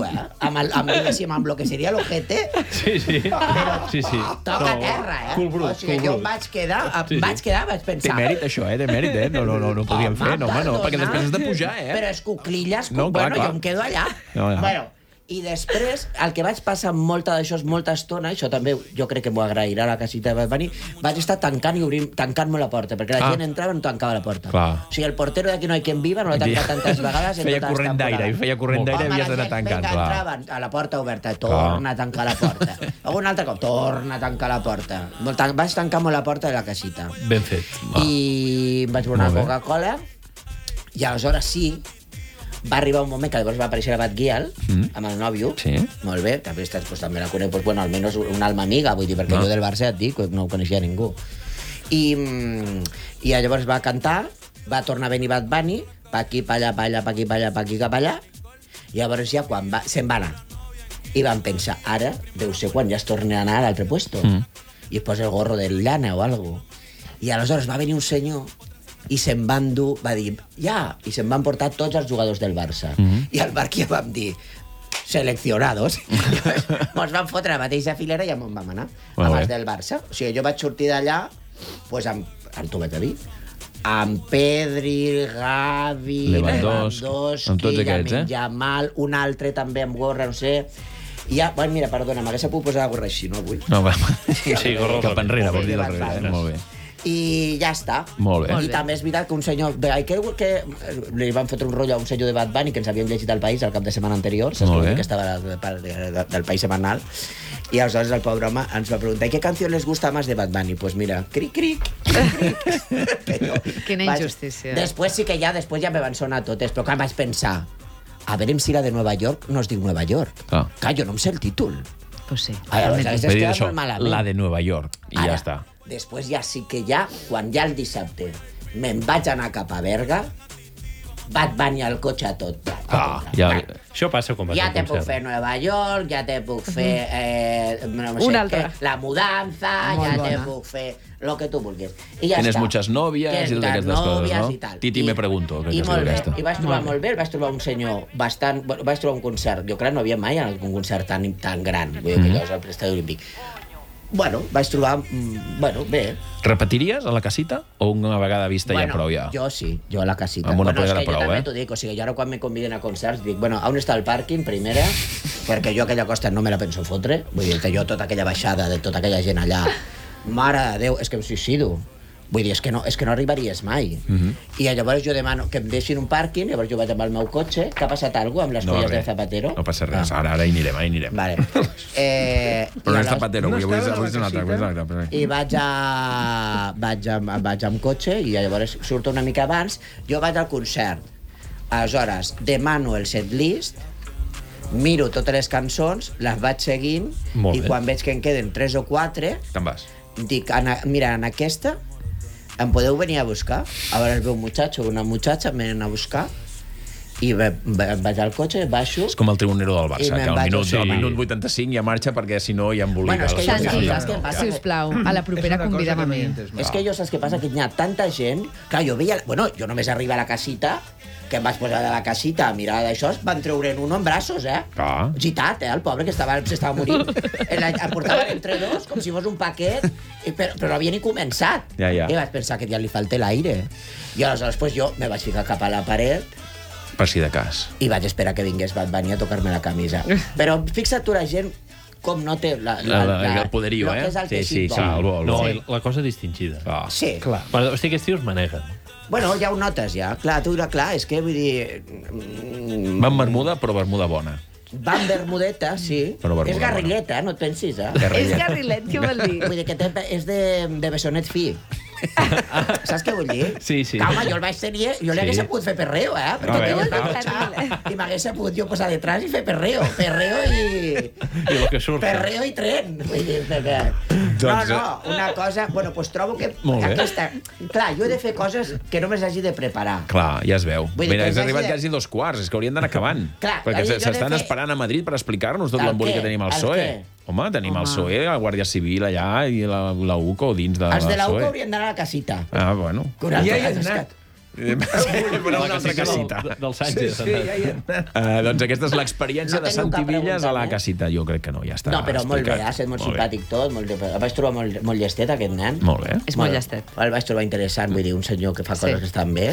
amb lo que seria l'ojete. Sí. Toca terra, O sigui, jo vaig pensar... Té mèrit, això, té mèrit, no podíem fer, no, perquè després has de pujar, Però és cuclilles, bueno, jo em quedo allà. Bueno, i després, el que vaig passar molta estona, això també jo crec que m'ho agrairà la casita de Bad Bunny, vaig estar tancant-me la porta, perquè la gent entrava i no tancava la porta. O sigui, el portero d'Aquí no hay quien viva no l'ha tancat tantes vegades. Feia corrent d'aire, i havies d'anar tancant. Entraven a la porta oberta, torna a tancar la porta. Un altre cop, torna a tancar la porta. Vaig tancar molt la porta de la casita. Ben fet. I vaig veure una Coca-Cola, i aleshores sí, va arribar un moment que llavors va aparèixer la Bad Gyal amb el nòvio, molt bé, també la conec, almenys una alma amiga, vull dir, perquè jo del Barça et dic, no ho coneixia ningú. I llavors va cantar, va tornar a venir Bad Bunny, pa aquí, pa allà, pa aquí, cap allà, i llavors ja quan se'n va anar. I van pensar, ara deu ser quan ja es torni a anar a l'altre puesto, i es posa el gorro de llana o alguna cosa. I aleshores va venir un senyor i se'n van dur, va dir, i se'n van portar tots els jugadors del Barça. I al bar que vam dir, seleccionados, ens van fotre a la mateixa filera i on vam anar, amb els del Barça. O sigui, jo vaig sortir d'allà, amb tu vaig a dir, amb Pedri, Gavi, Lewandowski, Lamine Yamal, un altre també amb gorra, no sé... I ja, mira, perdona, m'hagués pogut posar la gorra així, no vull. Sí, gorra cap enrere, vol dir darrere, molt bé. I ja està. Molt bé. I també és veritat que un senyor... que li van fotre un rotllo a un senyor de Bad Bunny que ens havíem llegit al País el cap de setmana anterior, que estava del País Semanal, i aleshores el pobre home ens va preguntar ¿qué canción les gusta más de Bad Bunny? Pues mira, cric, cric. Quina injustícia. Després després ja me van sonar totes, però clar, vaig pensar, a veure si la de Nova York no es diu Nova York. Clar, jo no em sé el títol. Pues sí. La de Nova York, i ja està. Després ja sí que quan ja el dissabte me'n vaig anar cap a Berga, Bad Bunny al cotxe a tot. Això passa quan vas ja al te puc concert. fer Nova York, ja te puc fer la mudanza, ja te puc fer lo que tu vulguis. Tienes muchas novias i totes aquestes coses, no? Titi me pregunto. I molt bé, i vaig trobar molt bé, vaig trobar un senyor bastant... Vaig trobar un concert, jo crec que no havia mai anat a un concert tan gran, vull dir que allò és el Estadi Olímpic. Bueno, vaig trobar... bé. Repetiries a la casita o una vegada vista ja prou ja? Jo sí, jo a la casita. Amb una plega de prou, Jo també t'ho dic, o sigui, jo ara quan me conviden a concerts dic, on està el pàrquing, primera, perquè jo aquella costa no me la penso fotre, vull dir que jo tota aquella baixada de tota aquella gent allà, mare de Déu, és que em suïcido. Vull dir, és que no arribaries mai. I llavors jo demano que em deixin un pàrquing, llavors jo vaig amb el meu cotxe, que ha passat alguna cosa amb les colles del Zapatero? No passa res, ara hi anirem. Vale. Però no és Zapatero, avui és un altre. I vaig amb cotxe i llavors surto una mica abans, jo vaig al concert. Aleshores, demano el setlist, miro totes les cançons, les vaig seguint, i quan veig que en queden 3 o 4, te'n vas. Dic, mira, en aquesta em podeu venir a buscar? A veure, es veu un muchacho o una muchacha, em venen a buscar I vaig al cotxe, baixo... És com el tribunero del Barça, que al Sí. minut 85 ja marxa perquè si no ja embolica. Bueno, és que Santi, sisplau, a la propera convida'm a mi. És que jo saps què passa? Que hi ha tanta gent... Clar, jo veia... Bueno, jo només arriba a la casita, que em vaig posar de la casita a mirar d'això, van treure'n un en braços, gitat, el pobre, que s'estava morint. El portaven entre dos, com si fos un paquet, però no havia ni començat. Ja. I vaig pensar que ja li falta l'aire. I aleshores jo me vaig ficar cap a la paret, per si de cas. I vaig esperar que vingués Bad Bunny a tocar-me la camisa. Però fixa't tu la gent com no té el poderío, que és el teixit bo. No, la cosa distingida. Sí. Clar. Però, hosti, aquests tios maneguen. Bueno, ja ho notes, ja. Clar, és que vull dir... Van bermuda, però bermuda bona. Van bermudeta, sí. És garrilleta, no et pensis, És garrillet, què vol dir? Vull dir que és de bessonet fi. Saps què vull dir? Sí. Home, jo el vaig tenir... Jo li hagués pogut fer perreo, I m'hagués pogut jo posar detrás i fer perreo. Perreo i... I el que surt. Perreo i tren. Vull dir, no, una cosa... Bueno, doncs trobo que aquesta... Clar, jo he de fer coses que no me les hagi de preparar. Clar, ja es veu. Mira, has arribat quasi 2:15, és que haurien d'anar acabant. Perquè s'estan esperant a Madrid per explicar-nos tot l'embolic que tenim al PSOE. Home, tenim el PSOE, la Guàrdia Civil allà i la UCO dins de la PSOE. Els de la UCO haurien d'anar a la casita. Bueno. Ja hi has anat. Però una altra casita. Del Sánchez. Doncs aquesta és l'experiència de Santi Villas a la casita. Jo crec que no, ja està. No, però molt bé, ha estat molt simpàtic tot. El vaig trobar molt llestet, aquest nen. Molt bé. És molt llestet. El vaig trobar interessant, vull dir, un senyor que fa coses que estan bé.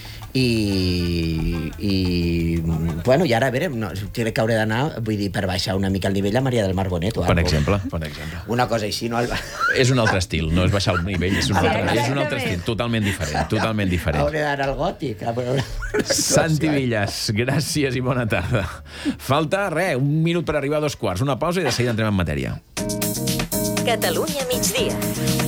Bueno, i ara a veure, crec que hauré d'anar, vull dir, per baixar una mica el nivell a Maria del Mar Bonet o per exemple. Una cosa així, no? És un altre estil, no és baixar el nivell, és un altre estil, totalment diferent. Hauré d'anar al gòtic. Santi Villas, gràcies i bona tarda. Falta, un minut per arribar a 2:15, una pausa i de seguida entrem en matèria. Catalunya migdia.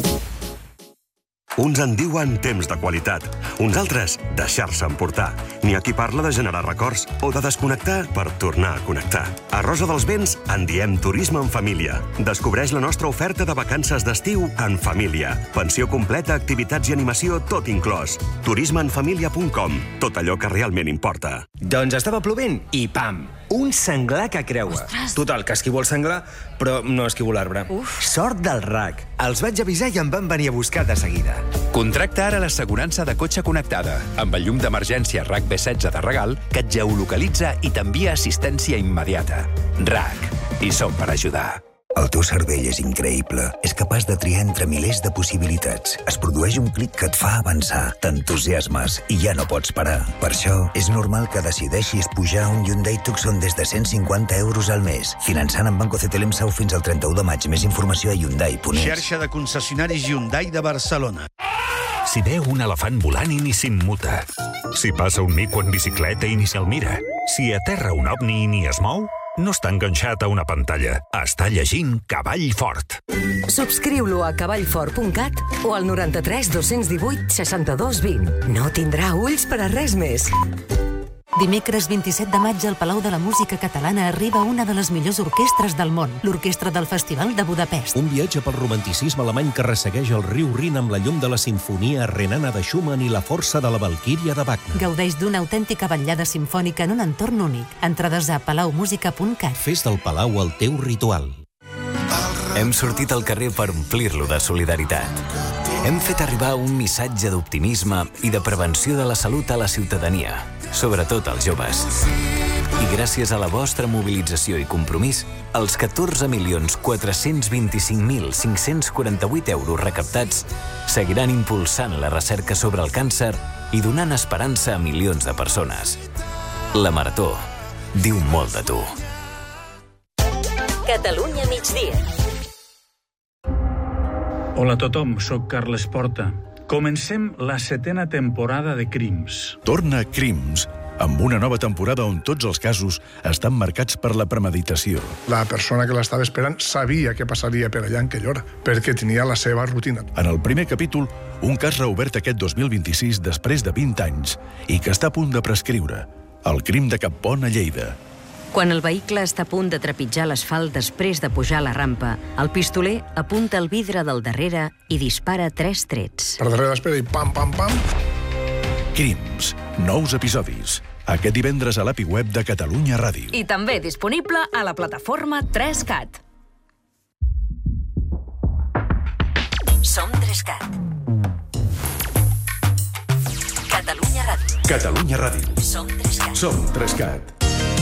Uns en diuen temps de qualitat, uns altres deixar-se emportar. N'hi ha qui parla de generar records o de desconnectar per tornar a connectar. A Rosa dels Vents en diem turisme en família. Descobreix la nostra oferta de vacances d'estiu en família. Pensió completa, activitats i animació, tot inclòs. turismeenfamilia.com. Tot allò que realment importa. Doncs estava plovent i pam! Un senglar que creua. Total, que esquivo el senglar, però no esquivo l'arbre. Sort del RAC. Els vaig avisar i em van venir a buscar de seguida. Contracta ara l'assegurança de cotxe connectada, amb el llum d'emergència RAC B16 de regal, que et geolocalitza i t'envia assistència immediata. RAC. Hi som per ajudar. El teu cervell és increïble. És capaç de triar entre milers de possibilitats. Es produeix un clic que et fa avançar. T'entusiasmes i ja no pots parar. Per això, és normal que decideixis pujar un Hyundai Tucson des de 150 euros al mes. Finançant amb Banco CTLM Sau fins al 31 de maig. Més informació a Hyundai.es. Xarxa de concessionaris Hyundai de Barcelona. Si veu un elefant volant i ni s'immuta. Si passa un mico en bicicleta i ni se'l mira. Si aterra un ovni i ni es mou, no està enganxat a una pantalla. Està llegint Cavall Fort. Subscriu-lo a cavallfort.cat o al 93 218 62 20. No tindrà ulls per a res més. Dimecres 27 de maig al Palau de la Música Catalana arriba una de les millors orquestres del món, l'Orquestra del Festival de Budapest. Un viatge pel romanticisme alemany que ressegueix el riu Rin amb la llum de la sinfonia renana de Schumann i la força de la Valquíria de Wagner. Gaudeix d'una autèntica vetllada simfònica en un entorn únic. Entrades a palaumusica.cat. Fes del Palau el teu ritual. Hem sortit al carrer per omplir-lo de solidaritat. Hem fet arribar un missatge d'optimisme i de prevenció de la salut a la ciutadania, sobretot als joves. I gràcies a la vostra mobilització i compromís, els 14.425.548 euros recaptats seguiran impulsant la recerca sobre el càncer i donant esperança a milions de persones. La Marató diu molt de tu. Catalunya migdia. Hola a tothom, soc Carles Porta. Comencem la 7ª temporada de Crims. Torna Crims, amb una nova temporada on tots els casos estan marcats per la premeditació. La persona que l'estava esperant sabia què passaria per allà en aquella hora, perquè tenia la seva rutina. En el primer capítol, un cas reobert aquest 2026 després de 20 anys i que està a punt de prescriure. El crim de Cappont a Lleida. Quan el vehicle està a punt de trepitjar l'asfalt després de pujar la rampa, el pistoler apunta el vidre del darrere i dispara 3 trets. Per darrere l'espera i pam, pam, pam. Crims. Nous episodis. Aquest divendres a l'API web de Catalunya Ràdio. I també disponible a la plataforma 3CAT. Som 3CAT. Catalunya Ràdio. Catalunya Ràdio. Som 3CAT. Som 3CAT.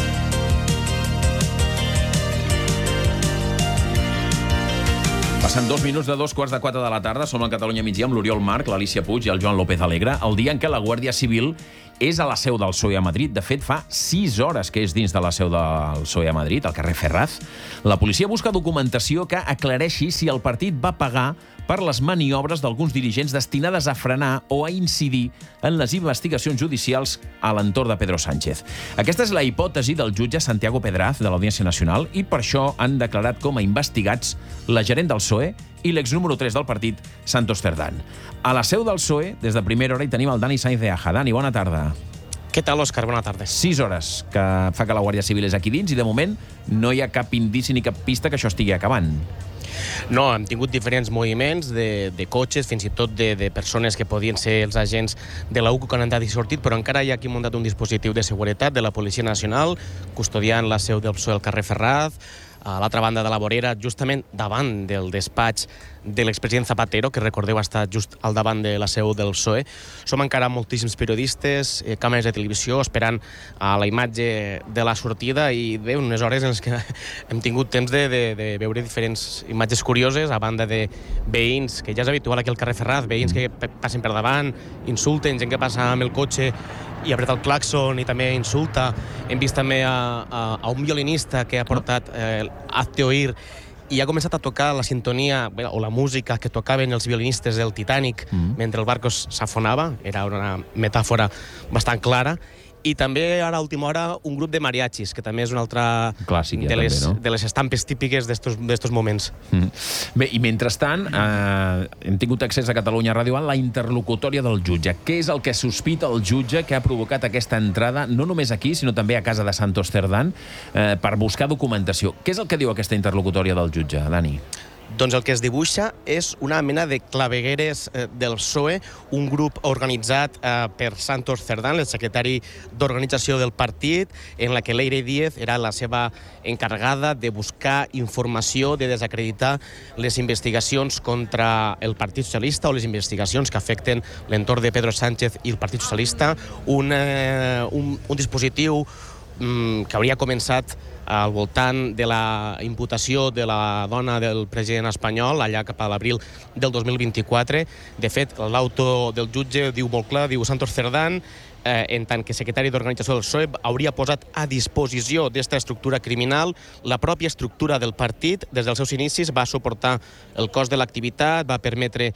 Passen 2 minuts de 3:45 de la tarda. Som a Catalunya Migdia amb l'Oriol Marc, l'Alícia Puig i el Joan López Alegre, el dia en què la Guàrdia Civil és a la seu del PSOE a Madrid. De fet, fa 6 hores que és dins de la seu del PSOE a Madrid, al carrer Ferraz. La policia busca documentació que aclareixi si el partit va pagar per les maniobres d'alguns dirigents destinades a frenar o a incidir en les investigacions judicials a l'entorn de Pedro Sánchez. Aquesta és la hipòtesi del jutge Santiago Pedraz, de l'Audiència Nacional, i per això han declarat com a investigats la gerent del PSOE i l'ex número 3 del partit, Santos Cerdán. A la seu del PSOE, des de primera hora, hi tenim el Dani Sainz de Aja. Dani, bona tarda. Què tal, Òscar? Bona tarda. 6 hores que fa que la Guàrdia Civil és aquí dins i, de moment, no hi ha cap indici ni cap pista que això estigui acabant. No, hem tingut diferents moviments de cotxes, fins i tot de persones que podien ser els agents de la UCO que han entrat i sortit, però encara hi ha aquí muntat un dispositiu de seguretat de la Policia Nacional, custodiant la seu del PSOE al carrer Ferraz, a l'altra banda de la vorera, justament davant del despatx de l'expresident Zapatero, que recordeu està just al davant de la seu del PSOE. Som encara moltíssims periodistes, càmeres de televisió, esperant a la imatge de la sortida i bé, unes hores en les que hem tingut temps de veure diferents imatges curioses, a banda de veïns, que ja és habitual aquí al carrer Ferraz, veïns que passen per davant, insulten, gent que passa amb el cotxe i apreta el claxon i també insulta. Hem vist també a un violinista que ha portat Hazte Oír i ha començat a tocar la sintonia o la música que tocaven els violinistes del Titanic mentre el barco s'afonava. Era una metàfora bastant clara. I també, ara, a última hora, un grup de mariachis, que també és una altra de les estampes típiques d'estos moments. Bé, i mentrestant, hem tingut accés a Catalunya Ràdio a la interlocutòria del jutge. Què és el que sospita el jutge que ha provocat aquesta entrada, no només aquí, sinó també a casa de Santos Cerdán, per buscar documentació? Què és el que diu aquesta interlocutòria del jutge, Dani? Doncs el que es dibuixa és una mena de clavegueres del PSOE, un grup organitzat per Santos Cerdán, el secretari d'organització del partit, en la que Leire Díez era la seva encarregada de buscar informació, de desacreditar les investigacions contra el Partit Socialista o les investigacions que afecten l'entorn de Pedro Sánchez i el Partit Socialista. Un dispositiu que hauria començat al voltant de la imputació de la dona del president espanyol, allà cap a l'abril del 2024. De fet, l'auto del jutge diu molt clar, diu Santos Cerdán, en tant que secretari d'organització del PSOE, hauria posat a disposició d'esta estructura criminal la pròpia estructura del partit. Des dels seus inicis va suportar el cost de l'activitat, va permetre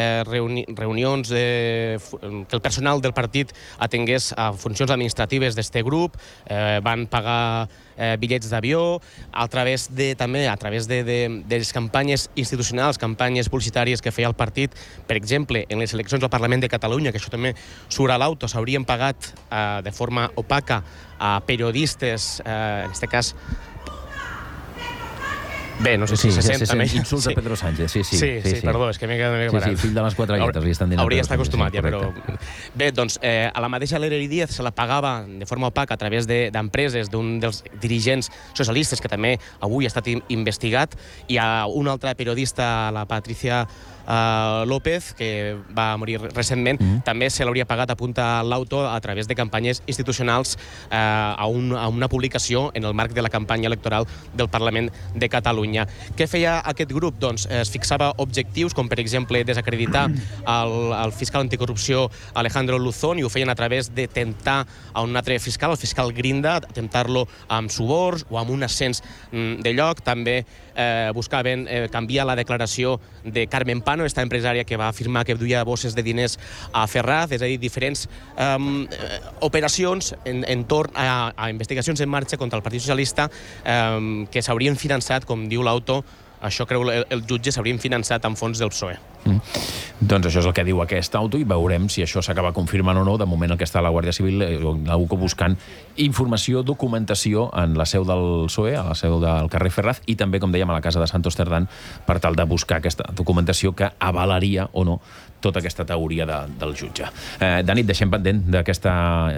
reunions que el personal del partit atengués a funcions administratives d'este grup, van pagar bitllets d'avió, també a través de les campanyes institucionals, campanyes publicitàries que feia el partit. Per exemple, en les eleccions al Parlament de Catalunya, que això també surt a l'auto, s'haurien pagat de forma opaca a periodistes, en aquest cas... Bé, no sé si se sent també. Insults a Pedro Sánchez, sí, perdó, és que m'he quedat parat. Sí, fill de les 4 lletres, li estan dient. Hauria d'estar acostumat, ja, però... Bé, doncs, a la mateixa Leire Díez se la pagava de forma opaca a través d'empreses d'un dels dirigents socialistes que també avui ha estat investigat, i a una altra periodista, la Patricia López, que va morir recentment, també se l'hauria pagat, apunta l'auto, a través de campanyes institucionals a una publicació en el marc de la campanya electoral del Parlament de Catalunya. Què feia aquest grup? Doncs es fixava objectius, com per exemple desacreditar el fiscal anticorrupció Alejandro Luzón, i ho feien a través de temptar a un altre fiscal, el fiscal Grinda, temptar-lo amb suborns o amb un ascens de lloc. També buscaven canviar la declaració de Carmen Pano, esta empresària que va afirmar que duia bosses de diners a Ferraz, és a dir, diferents operacions entorn a investigacions en marxa contra el Partit Socialista que s'haurien finançat, com diu l'auto, això creu el jutge, s'haurien finançat amb fons del PSOE. Doncs això és el que diu aquest auto i veurem si això s'acaba confirmant o no. De moment el que està a la Guàrdia Civil, la UCO, buscant informació, documentació en la seu del PSOE, a la seu del carrer Ferraz, i també, com dèiem, a la casa de Santos Cerdán, per tal de buscar aquesta documentació que avalaria o no tota aquesta teoria del jutge. De nit deixem pendent d'aquesta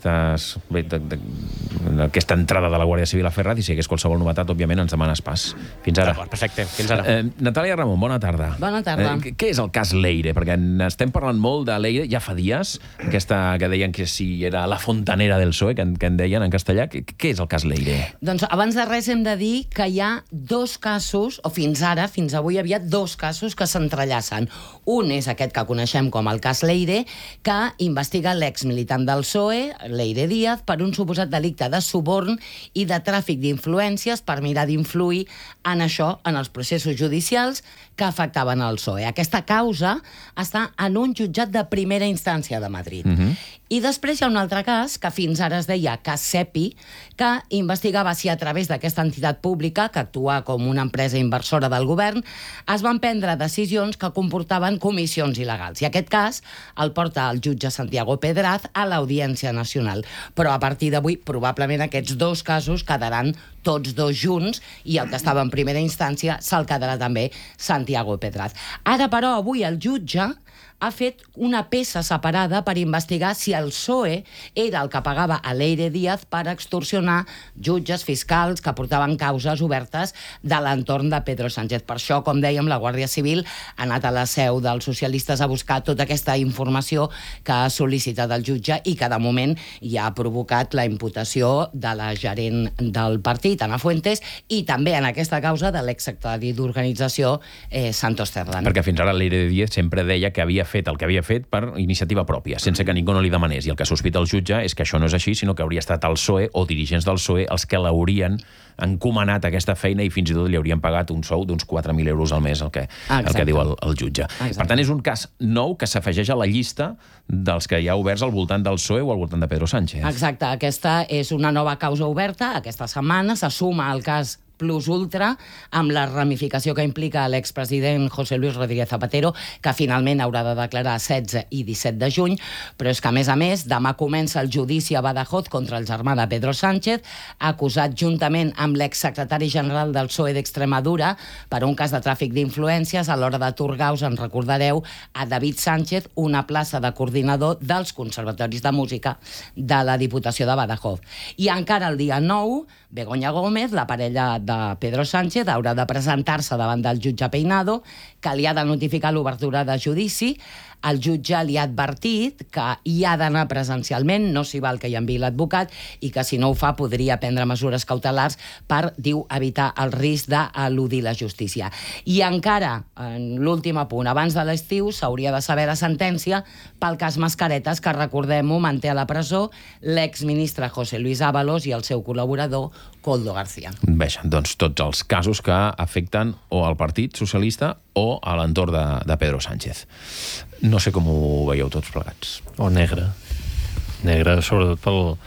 entrada de la Guàrdia Civil a Ferraz, i si hi hagués qualsevol novetat, òbviament, ens demanes pas. Fins ara. Perfecte, fins ara. Natàlia Ramon, bona tarda. Bona tarda. Què és el cas Leire? Perquè estem parlant molt de Leire, ja fa dies, aquesta que deien que si era la fontanera del PSOE, que en deien en castellà. Què és el cas Leire? Doncs abans de res hem de dir que hi ha dos casos, o fins avui hi havia dos casos que s'entrellacen. Un és aquest que coneixem com el cas Leire, que investiga l'exmilitant del PSOE, Leire Díaz, per un suposat delicte de suborn i de tràfic d'influències per mirar d'influir en això, en els processos judicials que afectaven el PSOE. Aquesta causa està en un jutjat de primera instància de Madrid. I després hi ha un altre cas, que fins ara es deia cas CEPI, que investigava si a través d'aquesta entitat pública, que actua com una empresa inversora del govern, es van prendre decisions que comportaven comissions il·legals. I aquest cas el porta el jutge Santiago Pedraz a l'Audiència Nacional. Però a partir d'avui, probablement aquests dos casos quedaran tots dos junts, i el que estava en primera instància se'l quedarà també Santiago Pedraz. Ara, però, avui el jutge ha fet una peça separada per investigar si el PSOE era el que pagava a Leire Díaz per extorsionar jutges fiscals que portaven causes obertes de l'entorn de Pedro Sánchez. Per això, com dèiem, la Guàrdia Civil ha anat a la seu dels socialistes a buscar tota aquesta informació que ha sol·licitat el jutge i que, de moment, ja ha provocat la imputació de la gerent del partit, Ana Fuentes, i també en aquesta causa de l'exsecretari d'organització, Santos Cerdán. Perquè fins ara Leire Díaz sempre deia que havia fet el que havia fet per iniciativa pròpia, sense que ningú no li demanés. I el que sospita el jutge és que això no és així, sinó que hauria estat el PSOE o dirigents del PSOE els que l'haurien encomanat aquesta feina i fins i tot li haurien pagat un sou d'uns 4.000 euros al mes, el que diu el jutge. Exacte. Per tant, és un cas nou que s'afegeix a la llista dels que hi ha oberts al voltant del PSOE o al voltant de Pedro Sánchez. Exacte, aquesta és una nova causa oberta. Aquesta setmana se suma al cas plus ultra, amb la ramificació que implica l'expresident José Luis Rodríguez Zapatero, que finalment haurà de declarar 16 i 17 de juny, però és que, a més, demà comença el judici a Badajoz contra el germà de Pedro Sánchez, acusat juntament amb l'exsecretari general del PSOE d'Extremadura per un cas de tràfic d'influències a l'hora d'atorgar, us en recordareu, a David Sánchez una plaça de coordinador dels conservatoris de música de la Diputació de Badajoz. I encara el dia 9, Begoña Gómez, la parella de Pedro Sánchez, haurà de presentar-se davant del jutge Peinado, que li ha de notificar l'obertura de judici. El jutge li ha advertit que hi ha d'anar presencialment, no s'hi val que hi enviï l'advocat, i que si no ho fa podria prendre mesures cautelars per, diu, evitar el risc d'eludir la justícia. I encara, en l'últim apunt, abans de l'estiu s'hauria de saber la sentència pel cas Mascaretes, que, recordem-ho, manté a la presó l'exministre José Luis Ábalos i el seu col·laborador Koldo García. Bé, doncs tots els casos que afecten o al Partit Socialista o a l'entorn de Pedro Sánchez. No sé com ho veieu tots plegats. O negre. Negre, sobretot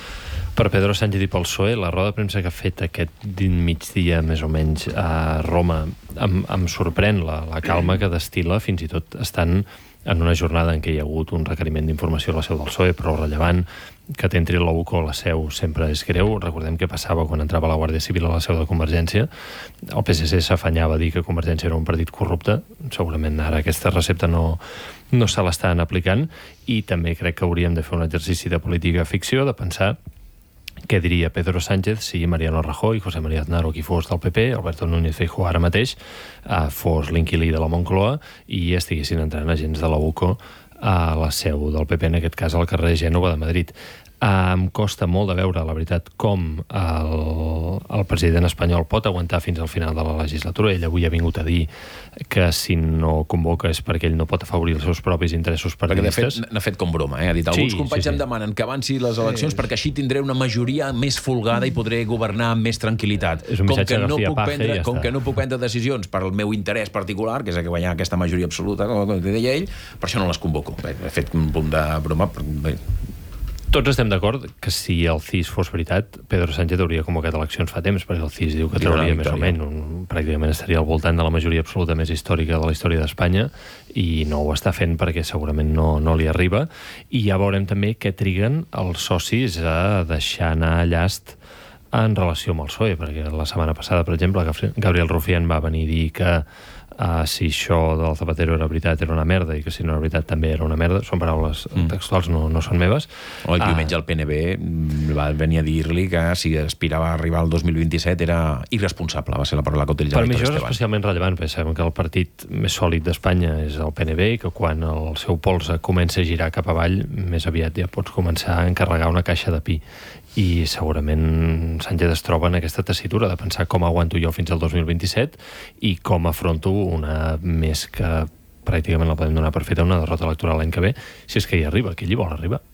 per Pedro Sánchez i pel PSOE. La roda de premsa que ha fet aquest migdia, més o menys, a Roma, em sorprèn la calma que destila, fins i tot estant en una jornada en què hi ha hagut un requeriment d'informació a la seu del PSOE, prou rellevant. Que t'entri la UCO a la seu sempre és greu. Recordem què passava quan entrava la Guàrdia Civil a la seu de Convergència. El PSC s'afanyava a dir que Convergència era un partit corrupte. Segurament ara aquesta recepta no se l'estan aplicant, i també crec que hauríem de fer un exercici de política ficció, de pensar què diria Pedro Sánchez si Mariano Rajoy, José María Aznar o qui fos del PP, Alberto Núñez Feijóo ara mateix, fos l'inquilí de la Moncloa i estiguessin entrant agents de la UCO a la seu del PP, en aquest cas al carrer Gènova de Madrid. Em costa molt de veure, la veritat, com el president espanyol pot aguantar fins al final de la legislatura. Ell avui ha vingut a dir que si no convoca és perquè ell no pot afavorir els seus propis interessos partidistes. Perquè n'ha fet com broma, ha dit, alguns companys em demanen que avanci les eleccions perquè així tindré una majoria més folgada i podré governar amb més tranquil·litat. És un missatge de García Page i ja està. Com que no puc prendre decisions per al meu interès particular, que és que guanyar aquesta majoria absoluta, com deia ell, per això no les convoco. Bé, he fet un punt de broma, Tots estem d'acord que si el CIS fos veritat, Pedro Sánchez hauria convocat eleccions fa temps, perquè el CIS diu que trauria més o menys, pràcticament estaria al voltant de la majoria absoluta més històrica de la història d'Espanya, i no ho està fent perquè segurament no li arriba. I ja veurem també què triguen els socis a deixar anar llast en relació amb el PSOE, perquè la setmana passada, per exemple, Gabriel Rufián va venir a dir que si això del Zapatero era veritat era una merda i que si no era veritat també era una merda. Són paraules textuals, no són meves. O el diumenge el PNB va venir a dir-li que si aspirava a arribar al 2027 era irresponsable, va ser la paraula que utilitzava. Per mi això és especialment rellevant, perquè sabem que el partit més sòlid d'Espanya és el PNB i que quan el seu polze comença a girar cap avall, més aviat ja pots començar a encarregar una caixa de pi. I segurament Sánchez es troba en aquesta tessitura de pensar com aguanto jo fins al 2027 i com afronto una més que pràcticament la podem donar per feta una derrota electoral l'any que ve, si és que hi arriba, que ell hi vol arribar.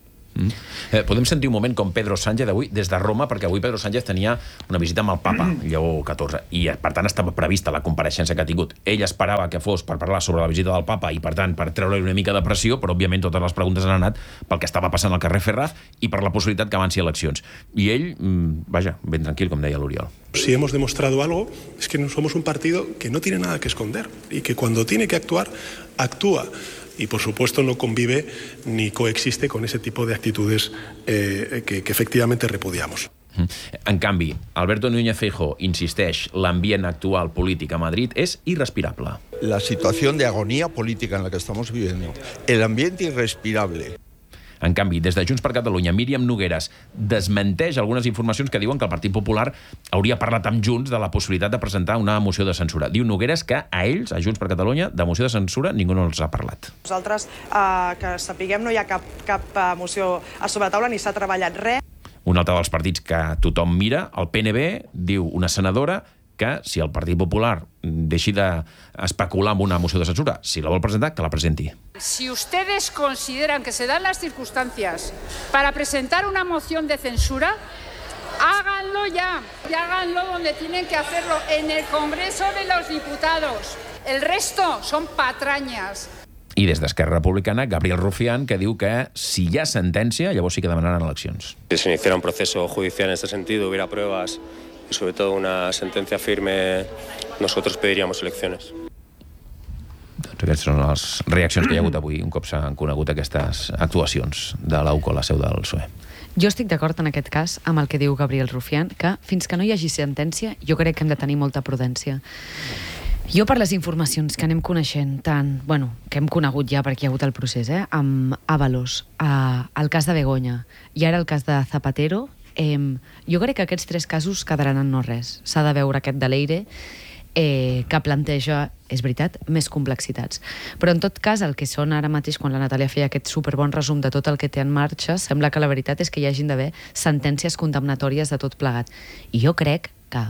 Podem sentir un moment com Pedro Sánchez avui des de Roma, perquè avui Pedro Sánchez tenia una visita amb el papa, Lleó XIV, i per tant estava prevista la compareixença que ha tingut. Ell esperava que fos per parlar sobre la visita del papa i per tant per treure una mica de pressió, però òbviament totes les preguntes han anat pel que estava passant al carrer Ferraz i per la possibilitat que avanci eleccions. I ell, vaja, ben tranquil, com deia l'Oriol. Si hemos demostrado algo, es que somos un partido que no tiene nada que esconder y que cuando tiene que actuar, actúa. Y, por supuesto, no convive ni coexiste con ese tipo de actitudes que efectivamente repudiamos. En canvi, Alberto Núñez Feijóo insisteix, l'ambient actual polític a Madrid és irrespirable. La situación de agonía política en la que estamos viviendo, el ambiente irrespirable. En canvi, des de Junts per Catalunya, Míriam Nogueras desmenteix algunes informacions que diuen que el Partit Popular hauria parlat amb Junts de la possibilitat de presentar una moció de censura. Diu Nogueras que a ells, a Junts per Catalunya, de moció de censura ningú no els ha parlat. Nosaltres, que sapiguem, no hi ha cap moció a sobre taula ni s'ha treballat res. Un altre dels partits que tothom mira, el PNB, diu una senadora que si el Partit Popular deixi d'especular amb una moció de censura, si la vol presentar, que la presenti. Si ustedes consideran que se dan las circunstancias para presentar una moción de censura, háganlo ya, y háganlo donde tienen que hacerlo, en el Congreso de los Diputados. El resto son patrañas. I des d'Esquerra Republicana, Gabriel Rufián, que diu que si hi ha sentència, llavors sí que demanaran eleccions. Si se iniciara un proceso judicial en este sentido, hubiera pruebas y sobre todo una sentencia firme, nosotros pediríamos elecciones. Doncs aquestes són les reaccions que hi ha hagut avui, un cop s'han conegut aquestes actuacions de l'UCO, la seu del PSOE. Jo estic d'acord en aquest cas amb el que diu Gabriel Rufián, que fins que no hi hagi sentència, jo crec que hem de tenir molta prudència. Jo, per les informacions que anem coneixent, que hem conegut ja perquè hi ha hagut el procés, amb Ábalos, el cas de Begoña i ara el cas de Zapatero, jo crec que aquests 3 casos quedaran en no res. S'ha de veure aquest de l'Eire, que planteja, és veritat, més complexitats. Però en tot cas, el que són ara mateix, quan la Natàlia feia aquest superbon resum de tot el que té en marxa, sembla que la veritat és que hi hagin d'haver sentències condemnatòries de tot plegat. I jo crec que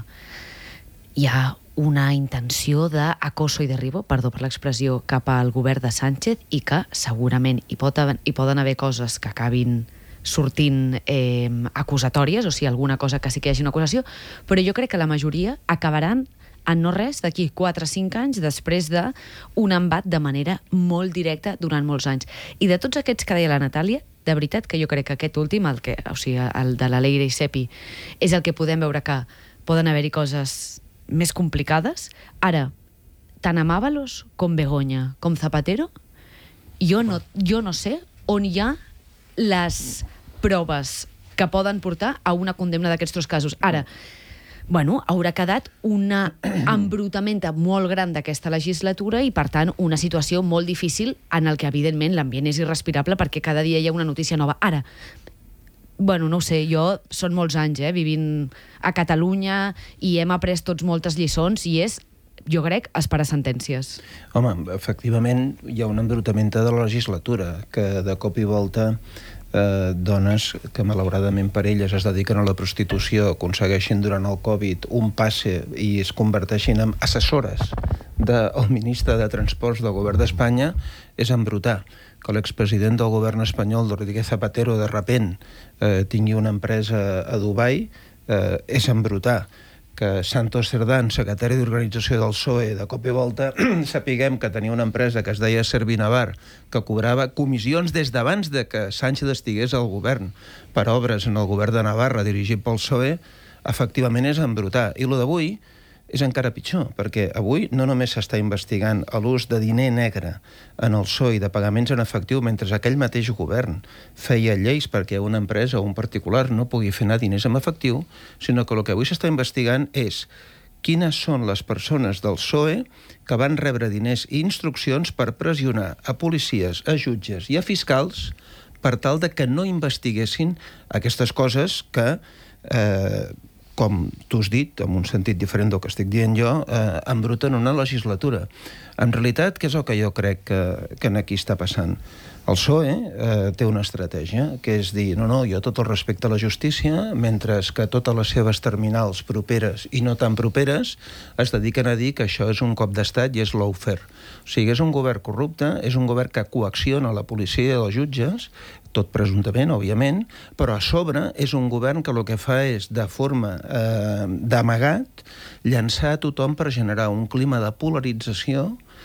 hi ha una intenció d'acoso i derribo, perdó per l'expressió, cap al govern de Sánchez i que segurament hi poden haver coses que acabin sortint acusatòries, o sigui, alguna cosa que sí que hi hagi una acusació, però jo crec que la majoria acabaran en no res d'aquí 4 o 5 anys després d'un embat de manera molt directa durant molts anys. I de tots aquests que deia la Natàlia, de veritat que jo crec que aquest últim, el de la Leire i Sepi, és el que podem veure que poden haver-hi coses més complicades. Ara, tant amb Ábalos com Begoña com Zapatero, jo no sé on hi ha les proves que poden portar a una condemna d'aquests 3 casos. Ara, haurà quedat un embrutament molt gran d'aquesta legislatura i, per tant, una situació molt difícil en el que, evidentment, l'ambient és irrespirable perquè cada dia hi ha una notícia nova. Ara, no ho sé, són molts anys vivint a Catalunya i hem après tots moltes lliçons i és, jo crec, esperar sentències. Home, efectivament, hi ha un embrutament de la legislatura que de cop i volta dones que malauradament per elles es dediquen a la prostitució aconsegueixin durant el Covid un passe i es converteixin en assessores del ministre de Transports del govern d'Espanya és embrutar. Que l'expresident del govern espanyol, Rodríguez Zapatero, de repent tingui una empresa a Dubai és embrutar. que Santos Cerdán, secretari d'Organització del PSOE, de cop i volta sapiguem que tenia una empresa que es deia Servinavar, que cobrava comissions des d'abans de que Sánchez estigués al govern per obres en el govern de Navarra dirigit pel PSOE, efectivament és embrutar. I el d'avui és encara pitjor, perquè avui no només s'està investigant l'ús de diner negre en el PSOE i de pagaments en efectiu mentre aquell mateix govern feia lleis perquè una empresa o un particular no pugui fer anar diners en efectiu, sinó que el que avui s'està investigant és quines són les persones del PSOE que van rebre diners i instruccions per pressionar a policies, a jutges i a fiscals per tal de que no investiguessin aquestes coses que com tu has dit, en un sentit diferent del que estic dient jo, embruten una legislatura. En realitat, què és el que jo crec que aquí està passant? El PSOE té una estratègia, que és dir, no, jo tot el respecte a la justícia, mentre que totes les seves terminals properes i no tan properes es dediquen a dir que això és un cop d'estat i és lawfare. O sigui, és un govern corrupte, és un govern que coacciona la policia i els jutges, tot presumptament, òbviament, però a sobre és un govern que el que fa és, de forma d'amagat, llançar a tothom per generar un clima de polarització